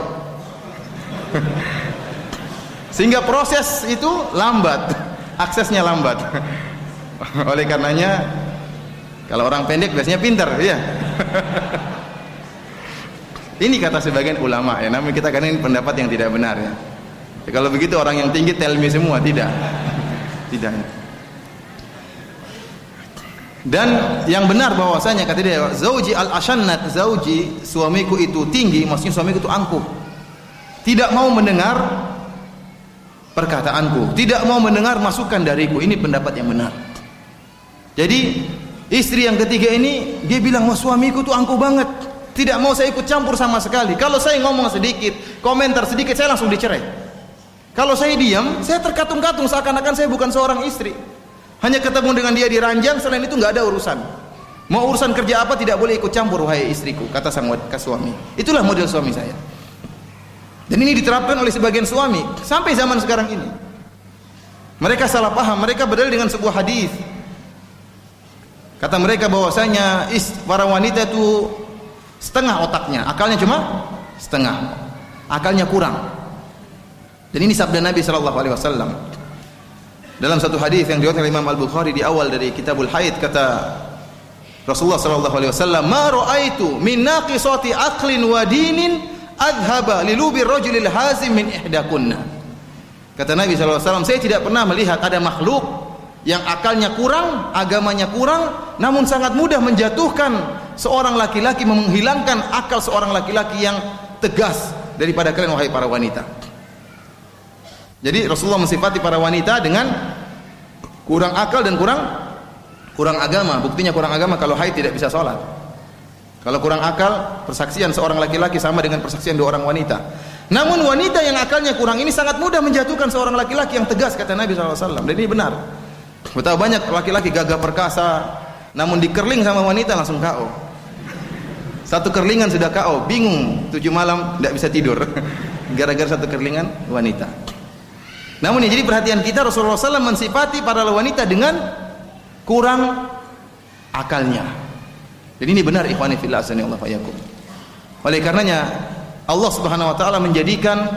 Sehingga proses itu lambat, aksesnya lambat. Oleh karenanya kalau orang pendek biasanya pintar, ya. Ini kata sebagian ulama ya, namun kita kadang pendapat yang tidak benar ya. Kalau begitu orang yang tinggi telmi semua, tidak. Tidak. Dan yang benar bahwasanya kata dia, zauji al-ashannat, zauji, suamiku itu tinggi, maksudnya suamiku itu angkuh. Tidak mau mendengar perkataanku, tidak mau mendengar masukan dariku. Ini pendapat yang benar. Jadi istri yang ketiga ini dia bilang, wah suamiku tuh angkuh banget, tidak mau saya ikut campur sama sekali. Kalau saya ngomong sedikit, komentar sedikit, saya langsung dicerai. Kalau saya diam, saya terkatung-katung seakan-akan saya bukan seorang istri. Hanya ketemu dengan dia di ranjang, selain itu nggak ada urusan. Mau urusan kerja apa tidak boleh ikut campur, wahai istriku, kata sang suami. Itulah model suami saya. Dan ini diterapkan oleh sebagian suami sampai zaman sekarang ini. Mereka salah paham, mereka berdalil dengan sebuah hadis. Kata mereka bahwasanya para wanita itu setengah otaknya, akalnya cuma setengah, akalnya kurang. Dan ini sabda Nabi sallallahu alaihi wasallam. Dalam satu hadis yang diriwayatkan oleh Imam Al-Bukhari di awal dari Kitabul Haid, kata Rasulullah sallallahu alaihi wasallam, "Ma ra'aitu min naqisati aqlin wa dinin adhaba lilubi rajulil hazim min ihdakunna." Kata Nabi sallallahu alaihi wasallam, saya tidak pernah melihat ada makhluk yang akalnya kurang, agamanya kurang, namun sangat mudah menjatuhkan seorang laki-laki, menghilangkan akal seorang laki-laki yang tegas daripada kalian wahai para wanita. Jadi Rasulullah mensifati para wanita dengan kurang akal dan kurang agama. Buktinya kurang agama kalau haid tidak bisa sholat. Kalau kurang akal, persaksian seorang laki-laki sama dengan persaksian dua orang wanita. Namun wanita yang akalnya kurang ini sangat mudah menjatuhkan seorang laki-laki yang tegas, kata Nabi SAW. Dan ini benar. Betapa banyak laki-laki gagah perkasa, namun dikerling sama wanita langsung KO. Satu kerlingan sudah KO, bingung 7 malam tidak bisa tidur gara-gara satu kerlingan wanita. Namun jadi perhatian kita, Rasulullah SAW mensifati para wanita dengan kurang akalnya. Jadi ini benar ikhwani fillah azanillahu wa iyyakum. Oleh karenanya Allah Subhanahu wa taala menjadikan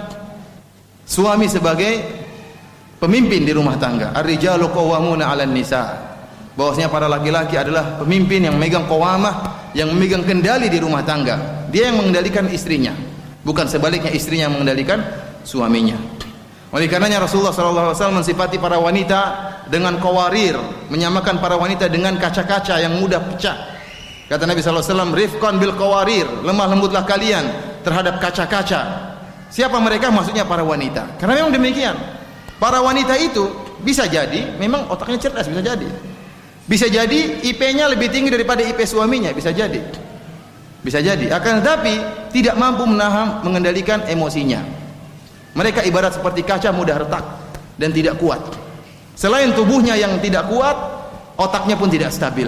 suami sebagai pemimpin di rumah tangga. Ar-rijalu qawwamuna 'alan nisa. Bahwasanya para laki-laki adalah pemimpin yang memegang qawamah, yang memegang kendali di rumah tangga. Dia yang mengendalikan istrinya, bukan sebaliknya istrinya yang mengendalikan suaminya. Oleh karenanya Rasulullah SAW mensifati para wanita dengan qawarir, menyamakan para wanita dengan kaca-kaca yang mudah pecah. Kata Nabi SAW, rifqan bil qawarir, lemah lembutlah kalian terhadap kaca-kaca. Siapa mereka? Maksudnya para wanita. Karena memang demikian. Para wanita itu bisa jadi memang otaknya cerdas, bisa jadi. Bisa jadi IP-nya lebih tinggi daripada IP suaminya, bisa jadi. Bisa jadi. Akan tetapi tidak mampu menahan, mengendalikan emosinya. Mereka ibarat seperti kaca mudah retak dan tidak kuat. Selain tubuhnya yang tidak kuat, otaknya pun tidak stabil.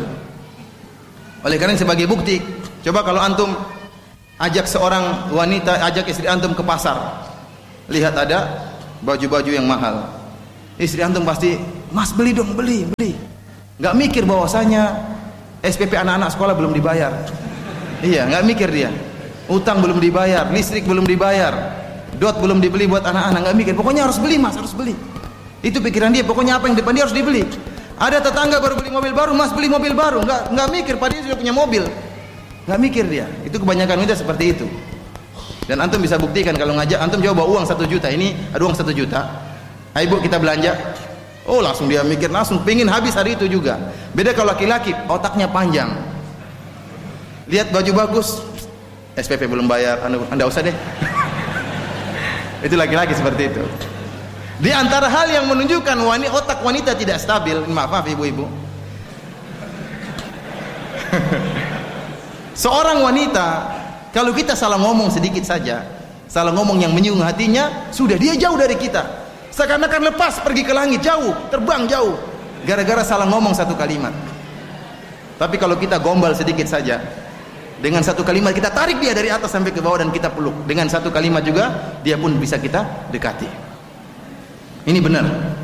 Oleh karena sebagai bukti, coba kalau antum ajak seorang wanita, ajak istri antum ke pasar, lihat ada baju-baju yang mahal, istri antum pasti, mas beli dong, beli. Nggak mikir bahwasanya SPP anak-anak sekolah belum dibayar. Iya, nggak mikir dia. Utang belum dibayar, listrik belum dibayar, dot belum dibeli buat anak-anak, nggak mikir. Pokoknya harus beli mas, harus beli. Itu pikiran dia. Pokoknya apa yang depan dia harus dibeli. Ada tetangga baru beli mobil baru, mas beli mobil baru, nggak mikir. Padahal dia sudah punya mobil, nggak mikir dia. Itu kebanyakan wanita seperti itu. Dan antum bisa buktikan kalau ngajak, antum coba uang 1 juta. Ini ada uang 1 juta. Ayo bu kita belanja. Oh langsung dia mikir, langsung pingin habis hari itu juga. Beda kalau laki-laki, otaknya panjang. Lihat baju bagus, SPP belum bayar, anda usah deh. Itu laki-laki seperti itu. Di antara hal yang menunjukkan otak wanita tidak stabil, maaf ibu-ibu. Seorang wanita, kalau kita salah ngomong sedikit saja, salah ngomong yang menyinggung hatinya, sudah dia jauh dari kita. Seakan-akan lepas pergi ke langit jauh, terbang jauh, gara-gara salah ngomong satu kalimat. Tapi kalau kita gombal sedikit saja, dengan satu kalimat kita tarik dia dari atas sampai ke bawah dan kita peluk. Dengan satu kalimat juga dia pun bisa kita dekati. Ini benar.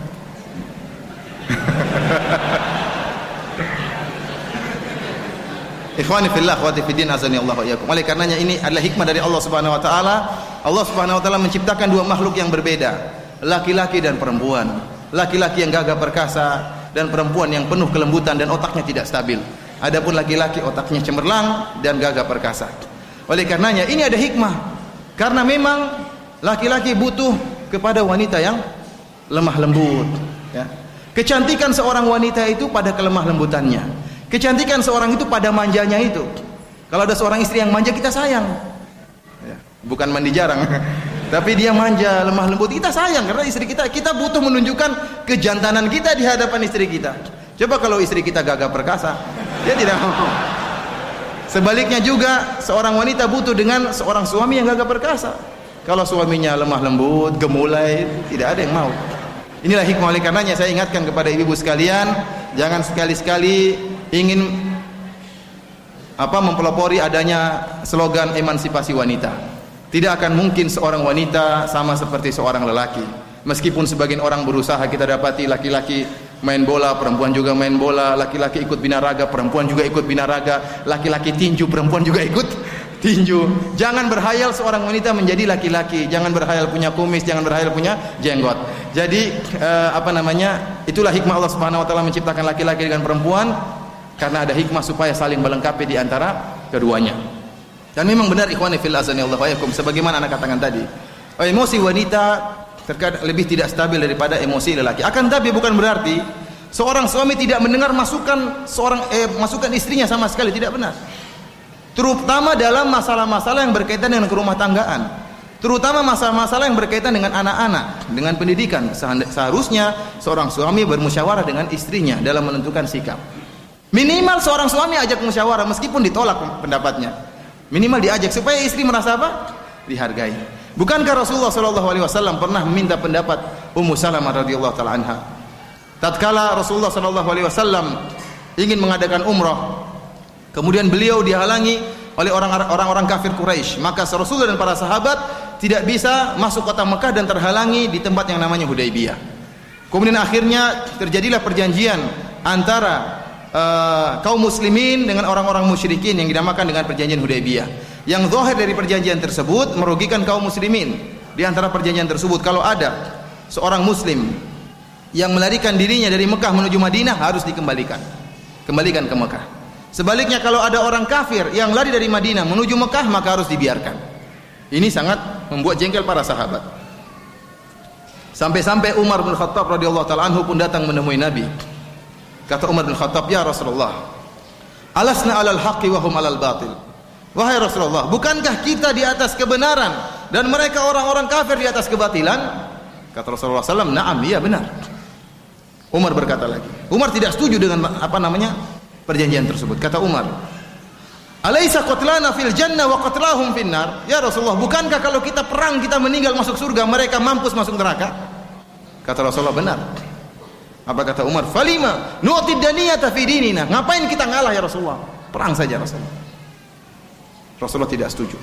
Ikhwani fillah, akhwati fiddin, azani Allah wa iyyakum. Oleh karenanya ini adalah hikmah dari Allah Subhanahu wa taala. Allah Subhanahu wa taala menciptakan dua makhluk yang berbeda, laki-laki dan perempuan. Laki-laki yang gagah perkasa dan perempuan yang penuh kelembutan dan otaknya tidak stabil. Adapun laki-laki otaknya cemerlang dan gagah perkasa. Oleh karenanya ini ada hikmah. Karena memang laki-laki butuh kepada wanita yang lemah lembut, ya. Kecantikan seorang wanita itu pada kelemah lembutannya. Kecantikan seorang itu pada manjanya itu. Kalau ada seorang istri yang manja, kita sayang, ya. Bukan mandi jarang tapi dia manja, lemah lembut, kita sayang. Karena istri kita butuh menunjukkan kejantanan kita di hadapan istri kita. Coba kalau istri kita gagah perkasa, dia tidak mau. Sebaliknya juga seorang wanita butuh dengan seorang suami yang gagah perkasa. Kalau suaminya lemah lembut, gemulai, tidak ada yang mau. Inilah hikmah. Oleh karenanya saya ingatkan kepada ibu-ibu sekalian, jangan sekali-sekali ingin mempelopori adanya slogan emansipasi wanita. Tidak akan mungkin seorang wanita sama seperti seorang lelaki. Meskipun sebagian orang berusaha, kita dapati laki-laki main bola, perempuan juga main bola, laki-laki ikut binaraga, perempuan juga ikut binaraga, laki-laki tinju, perempuan juga ikut tinju. Jangan berhayal seorang wanita menjadi laki-laki, jangan berhayal punya kumis, jangan berhayal punya jenggot. Jadi itulah hikmah Allah Subhanahu wa taala menciptakan laki-laki dengan perempuan, karena ada hikmah supaya saling melengkapi di antara keduanya. Dan memang benar ikhwani fillah azanillahu wa iyyakum, sebagaimana anak katakan tadi, emosi wanita terkadang lebih tidak stabil daripada emosi lelaki. Akan tapi bukan berarti seorang suami tidak mendengar masukan masukan istrinya sama sekali, tidak benar. Terutama dalam masalah-masalah yang berkaitan dengan kerumah tanggaan, terutama masalah-masalah yang berkaitan dengan anak-anak, dengan pendidikan. Seharusnya seorang suami bermusyawarah dengan istrinya dalam menentukan sikap. Minimal seorang suami ajak musyawarah meskipun ditolak pendapatnya. Minimal diajak supaya istri merasa apa? Dihargai. Bukankah Rasulullah SAW pernah meminta pendapat Ummu Salamah radhiyallahu taala anha? Tatkala Rasulullah SAW ingin mengadakan umrah, kemudian beliau dihalangi oleh orang-orang kafir Quraisy. Maka Rasulullah dan para sahabat tidak bisa masuk kota Mekah dan terhalangi di tempat yang namanya Hudaybiyah. Kemudian akhirnya terjadilah perjanjian antara kaum muslimin dengan orang-orang musyrikin yang dinamakan dengan perjanjian Hudaybiyah. Yang zahir dari perjanjian tersebut merugikan kaum muslimin. Di antara perjanjian tersebut, kalau ada seorang muslim yang melarikan dirinya dari Mekah menuju Madinah, harus kembalikan ke Mekah. Sebaliknya, kalau ada orang kafir yang lari dari Madinah menuju Mekah, maka harus dibiarkan. Ini sangat membuat jengkel para sahabat. Sampai-sampai Umar bin Khattab radhiyallahu taala anhu pun datang menemui Nabi. Kata Umar bin Khattab, "Ya Rasulullah, alasna 'alal haqqi wa hum 'alal batil." Wahai Rasulullah, bukankah kita di atas kebenaran dan mereka orang-orang kafir di atas kebatilan? Kata Rasulullah SAW, "Na'am, iya benar." Umar berkata lagi. Umar tidak setuju dengan perjanjian tersebut. Kata Umar, "Alaisa qatlana fil jannah wa qatlahum fin nar?" Ya Rasulullah, bukankah kalau kita perang, kita meninggal masuk surga, mereka mampus masuk neraka? Kata Rasulullah, "Benar." Apa kata Umar? "Falima nu'tid daniyata fi dinina?" Ngapain kita ngalah ya Rasulullah? Perang saja Rasulullah. Rasulullah tidak setuju.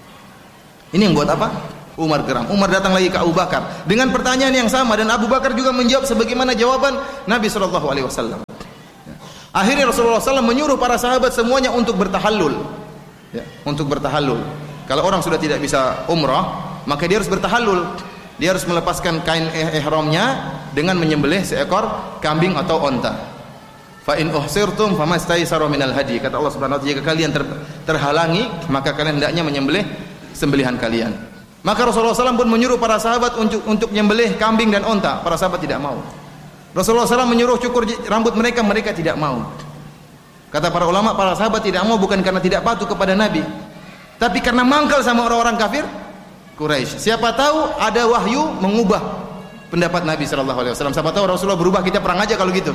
Ini yang buat apa? Umar geram. Umar datang lagi ke Abu Bakar dengan pertanyaan yang sama, dan Abu Bakar juga menjawab sebagaimana jawaban Nabi SAW. Akhirnya Rasulullah SAW menyuruh para sahabat semuanya untuk bertahallul. Untuk bertahallul. Kalau orang sudah tidak bisa umrah, maka dia harus bertahallul. Dia harus melepaskan kain ihramnya dengan menyembelih seekor kambing atau onta. Fa in uhsirtum famastaysara minal hadi. Kata Allah Subhanahu wa taala, jika kalian terhalangi, maka kalian hendaknya menyembelih sembelihan kalian. Maka Rasulullah SAW pun menyuruh para sahabat untuk menyembelih kambing dan onta. Para sahabat tidak mau. Rasulullah SAW menyuruh cukur rambut mereka, mereka tidak mau. Kata para ulama, para sahabat tidak mau bukan karena tidak patuh kepada Nabi, tapi karena mangkal sama orang-orang kafir Quraisy. Siapa tahu ada wahyu mengubah pendapat Nabi SAW. Siapa tahu Rasulullah berubah, kita perang aja kalau gitu.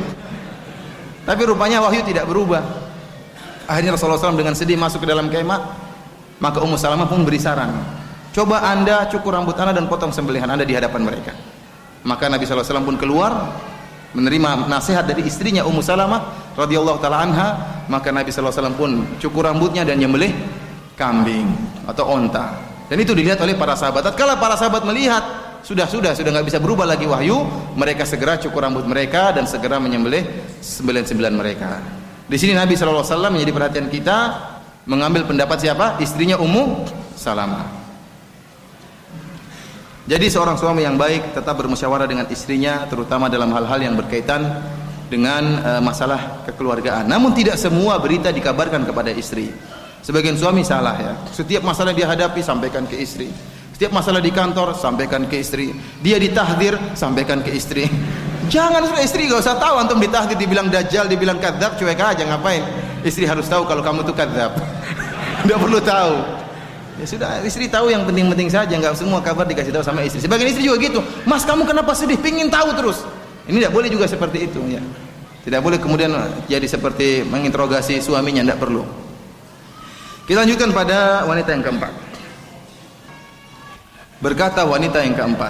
Tapi rupanya wahyu tidak berubah. Akhirnya Rasulullah SAW dengan sedih masuk ke dalam kemah. Maka Ummu Salamah pun beri saran, "Coba anda cukur rambut anda dan potong sembelihan anda di hadapan mereka." Maka Nabi SAW pun keluar menerima nasihat dari istrinya Ummu Salamah radhiyallahu taala anha. Maka Nabi SAW pun cukur rambutnya dan nyembelih kambing atau onta. Dan itu dilihat oleh para sahabat. Tatkala para sahabat melihat sudah nggak bisa berubah lagi wahyu, mereka segera cukur rambut mereka dan segera menyembelih sembelihan mereka. Di sini Nabi SAW menjadi perhatian kita, mengambil pendapat siapa? Istrinya Ummu Salamah. Jadi seorang suami yang baik tetap bermusyawarah dengan istrinya, terutama dalam hal-hal yang berkaitan dengan masalah kekeluargaan. Namun tidak semua berita dikabarkan kepada istri. Sebagian suami salah ya. Setiap masalah dia hadapi sampaikan ke istri. Setiap masalah di kantor sampaikan ke istri. Dia ditahdir sampaikan ke istri. Jangan, istri gak usah tahu antum ditahdir, dibilang dajjal, dibilang kadzab, cuek aja, ngapain? Istri harus tahu kalau kamu itu kadzab. Tidak perlu tahu. Ya sudah, istri tahu yang penting-penting saja, enggak semua kabar dikasih tahu sama istri. Sebagian istri juga gitu. "Mas, kamu kenapa sedih? Pingin tahu terus." Ini tidak boleh juga seperti itu ya. Tidak boleh kemudian jadi seperti menginterogasi suaminya, tidak perlu. Kita lanjutkan pada wanita yang keempat. Berkata wanita yang keempat,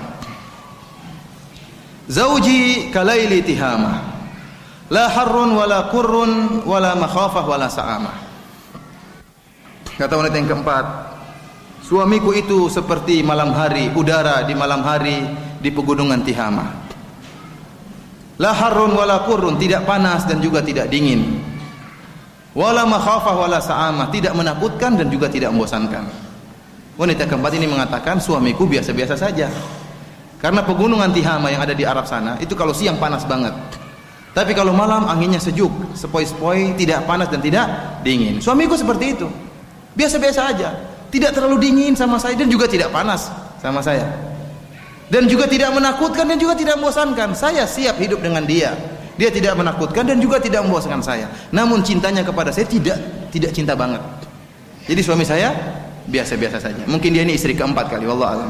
"Zauji kalaili tihama, la harrun wala qurrun wala makhafah wala sa'amah." Kata wanita yang keempat, "Suamiku itu seperti malam hari, udara di malam hari di pegunungan Tihama. La harrun wala qurrun, tidak panas dan juga tidak dingin. Wala makhafah wala sa'amah, tidak menakutkan dan juga tidak membosankan." Wanita keempat ini mengatakan, suamiku biasa-biasa saja. Karena pegunungan Tihama yang ada di Arab sana, itu kalau siang panas banget. Tapi kalau malam anginnya sejuk, sepoi-sepoi, tidak panas dan tidak dingin. Suamiku seperti itu. Biasa-biasa aja. Tidak terlalu dingin sama saya dan juga tidak panas sama saya. Dan juga tidak menakutkan dan juga tidak membosankan. Saya siap hidup dengan dia. Dia tidak menakutkan dan juga tidak membosankan saya. Namun cintanya kepada saya tidak cinta banget. Jadi suami saya biasa-biasa saja. Mungkin dia ini istri keempat kali, wallahu alam.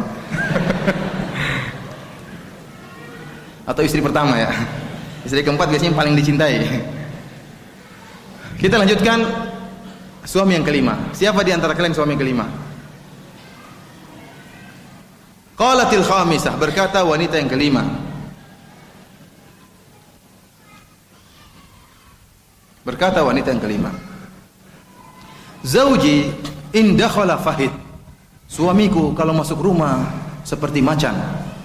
Atau istri pertama ya. Istri keempat biasanya paling dicintai. Kita lanjutkan suami yang kelima. Siapa di antara kalian suami yang kelima? Qalatil khamisah, berkata wanita yang kelima, berkata wanita yang kelima, Zauji in dakhala fahid. Suamiku kalau masuk rumah seperti macan.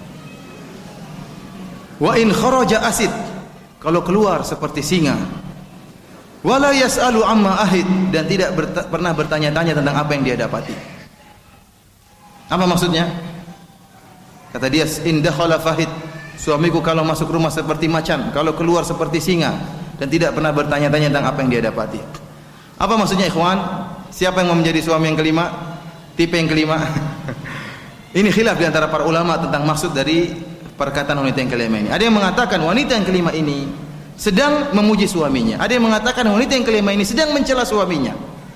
Wa in kharaja asid. Kalau keluar seperti singa. Wala yas'alu amma ahid, dan tidak pernah bertanya-tanya tentang apa yang dia dapati. Apa maksudnya? Kata dia, in dakhala fahid. Suamiku kalau masuk rumah seperti macan, kalau keluar seperti singa, dan tidak pernah bertanya-tanya tentang apa yang dia dapati. Apa maksudnya ikhwan? Siapa yang mau menjadi suami yang kelima? Tipe yang kelima? Ini khilaf di antara para ulama tentang maksud dari perkataan wanita yang kelima ini. Ada yang mengatakan wanita yang kelima ini sedang memuji suaminya. Ada yang mengatakan wanita yang kelima ini sedang mencela suaminya.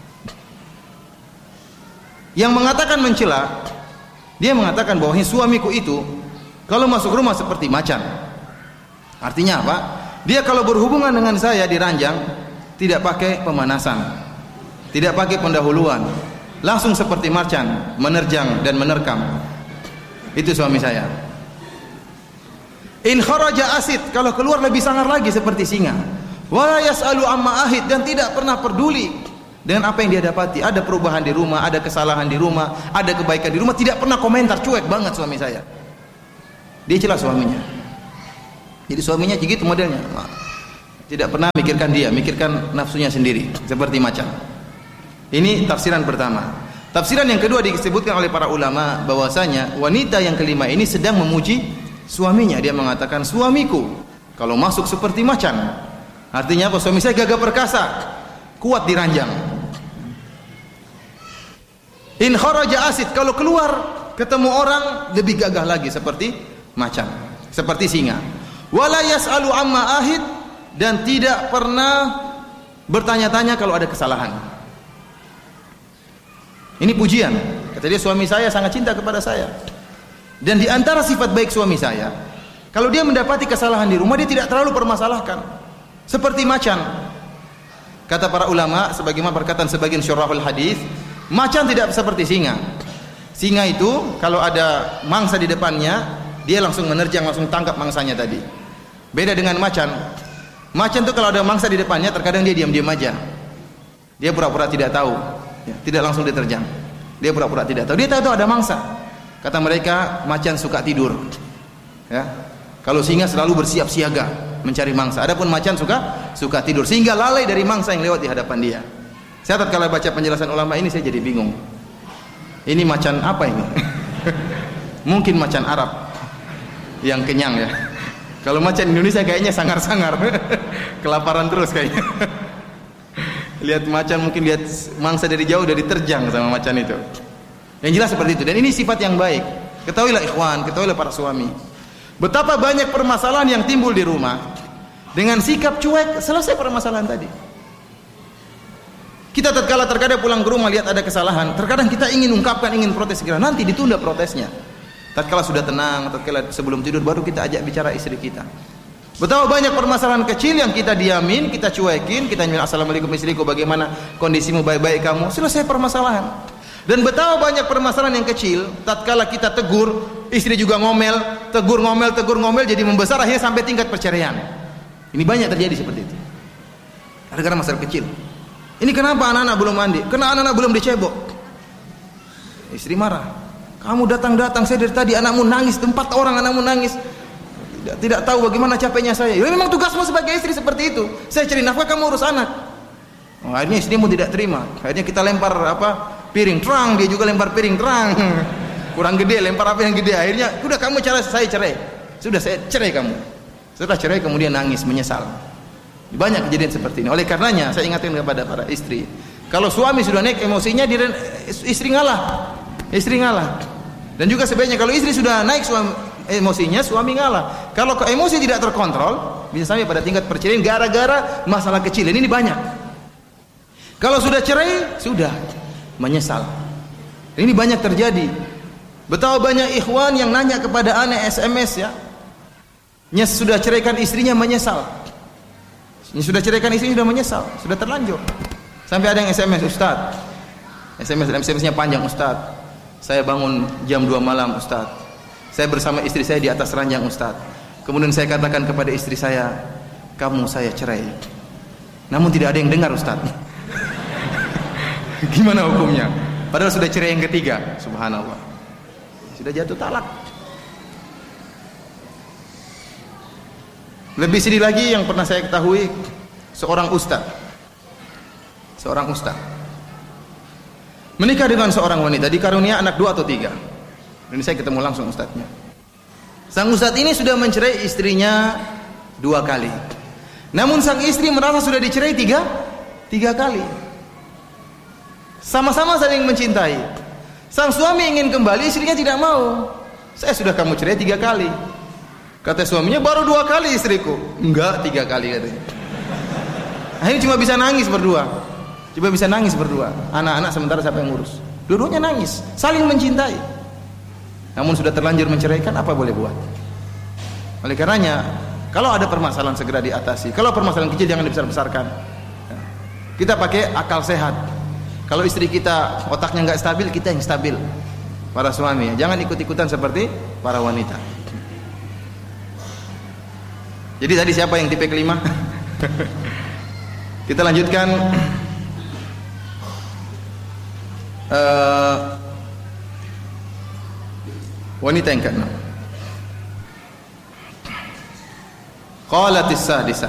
Yang mengatakan mencela, dia mengatakan bahwa suamiku itu kalau masuk rumah seperti macan. Artinya apa? Dia kalau berhubungan dengan saya di ranjang tidak pakai pemanasan, tidak pakai pendahuluan, langsung seperti macan, menerjang dan menerkam. Itu suami saya. In kharaja asid, kalau keluar lebih sangar lagi seperti singa. Wala yas'alu amma ahid, dan tidak pernah peduli dengan apa yang dia dapati. Ada perubahan di rumah, ada kesalahan di rumah, ada kebaikan di rumah, tidak pernah komentar, cuek banget suami saya. Dia celah suaminya. Jadi suaminya begitu modelnya. Tidak pernah mikirkan dia, mikirkan nafsunya sendiri, seperti macan. Ini tafsiran pertama. Tafsiran yang kedua disebutkan oleh para ulama bahwasanya wanita yang kelima ini sedang memuji suaminya. Dia mengatakan, suamiku kalau masuk seperti macan. Artinya apa? Suami saya gagah perkasa, kuat di ranjang. In kharaja asid, kalau keluar ketemu orang lebih gagah lagi seperti macan, seperti singa. Wala yas'alu amma ahid, dan tidak pernah bertanya-tanya kalau ada kesalahan. Ini pujian. Kata dia, suami saya sangat cinta kepada saya. Dan di antara sifat baik suami saya, kalau dia mendapati kesalahan di rumah, dia tidak terlalu permasalahkan. Seperti macan. Kata para ulama, sebagaimana perkataan sebagian syurahul hadis, macan tidak seperti singa. Singa itu kalau ada mangsa di depannya, dia langsung menerjang, langsung tangkap mangsanya tadi. Beda dengan macan. Macan itu kalau ada mangsa di depannya, terkadang dia diam-diam aja. Dia pura-pura tidak tahu, ya, tidak langsung diterjang. Dia pura-pura tidak tahu. Dia tahu ada mangsa. Kata mereka, macan suka tidur. Ya. Kalau singa selalu bersiap siaga mencari mangsa. Adapun macan suka tidur, sehingga lalai dari mangsa yang lewat di hadapan dia. Saya tatkala baca penjelasan ulama ini, saya jadi bingung. Ini macan apa ini? Mungkin macan Arab yang kenyang ya. Kalau macan Indonesia kayaknya sangar-sangar, kelaparan terus kayaknya. Lihat macan, mungkin lihat mangsa dari jauh udah diterjang sama macan itu. Yang jelas seperti itu. Dan ini sifat yang baik. Ketahuilah ikhwan, ketahuilah para suami, betapa banyak permasalahan yang timbul di rumah dengan sikap cuek, selesai permasalahan tadi. Kita terkadang pulang ke rumah lihat ada kesalahan, terkadang kita ingin ungkapkan, ingin protes segera, nanti ditunda protesnya. Tatkala sudah tenang, tatkala sebelum tidur baru kita ajak bicara istri kita. Betapa banyak permasalahan kecil yang kita diamin, kita cuekin, kita bilang assalamualaikum istriku, bagaimana kondisimu, baik-baik kamu, selesai permasalahan. Dan betapa banyak permasalahan yang kecil, tatkala kita tegur, istri juga ngomel, tegur ngomel jadi membesar, akhirnya sampai tingkat perceraian. Ini banyak terjadi seperti itu. Gara-gara masalah kecil. Ini kenapa anak-anak belum mandi? Kenapa anak-anak belum dicebok? Istri marah. Kamu datang-datang, saya dari tadi anakmu nangis, 4 orang anakmu nangis. Tidak tahu bagaimana capeknya saya. Ya, memang tugasmu sebagai istri seperti itu. Saya cari nafkah, kamu urus anak. Oh, akhirnya istrimu tidak terima. Akhirnya kita lempar piring terang, dia juga lempar piring terang. Kurang gede, lempar apa yang gede. Akhirnya udah kamu saya cerai. Sudah saya cerai kamu. Setelah cerai kemudian nangis, menyesal. Banyak kejadian seperti ini. Oleh karenanya saya ingatkan kepada para istri, kalau suami sudah naik emosinya, istri ngalah. Istri ngalah. Dan juga sebaliknya, kalau istri sudah naik emosinya, suami ngalah. Kalau emosi tidak terkontrol, bisa sampai pada tingkat perceraian gara-gara masalah kecil. Ini banyak. Kalau sudah cerai, sudah menyesal. Ini banyak terjadi. Betapa banyak ikhwan yang nanya kepada anak SMS ya. Sudah ceraikan istrinya, menyesal. Sudah ceraikan istrinya, sudah menyesal, sudah terlanjur. Sampai ada yang SMS, Ustaz. SMS-nya panjang, Ustaz. Saya bangun jam 2 malam, Ustaz. Saya bersama istri saya di atas ranjang, Ustaz. Kemudian saya katakan kepada istri saya, kamu saya cerai. Namun tidak ada yang dengar, Ustaz. Gimana hukumnya? Padahal sudah cerai yang ketiga, subhanallah. Sudah jatuh talak. Lebih sedih lagi yang pernah saya ketahui, seorang ustaz menikah dengan seorang wanita, dikarunia anak 2 atau 3. Ini saya ketemu langsung ustaznya. Sang ustaz ini sudah mencerai istrinya 2 kali. Namun sang istri merasa sudah dicerai 3 kali. Sama-sama saling mencintai. Sang suami ingin kembali, istrinya tidak mau. Saya sudah kamu cerai 3 kali. Kata suaminya, baru 2 kali istriku. Enggak, 3 kali katanya. Akhirnya cuma bisa nangis berdua. Anak-anak sementara siapa yang ngurus? Dua-duanya nangis, saling mencintai. Namun sudah terlanjur menceraikan, apa boleh buat? Oleh karenanya, kalau ada permasalahan segera diatasi. Kalau permasalahan kecil jangan dibesar-besarkan. Kita pakai akal sehat. Kalau istri kita otaknya nggak stabil, kita yang stabil. Para suami, jangan ikut-ikutan seperti para wanita. Jadi tadi siapa yang tipe kelima? Kita lanjutkan. Wanita yang ke-6. Qalatis sadisah.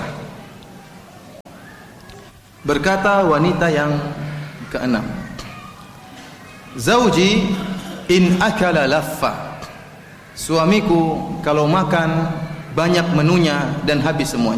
Berkata wanita yang ke-6, Zauji in akala laffa. Suamiku kalau makan banyak menunya dan habis semuanya.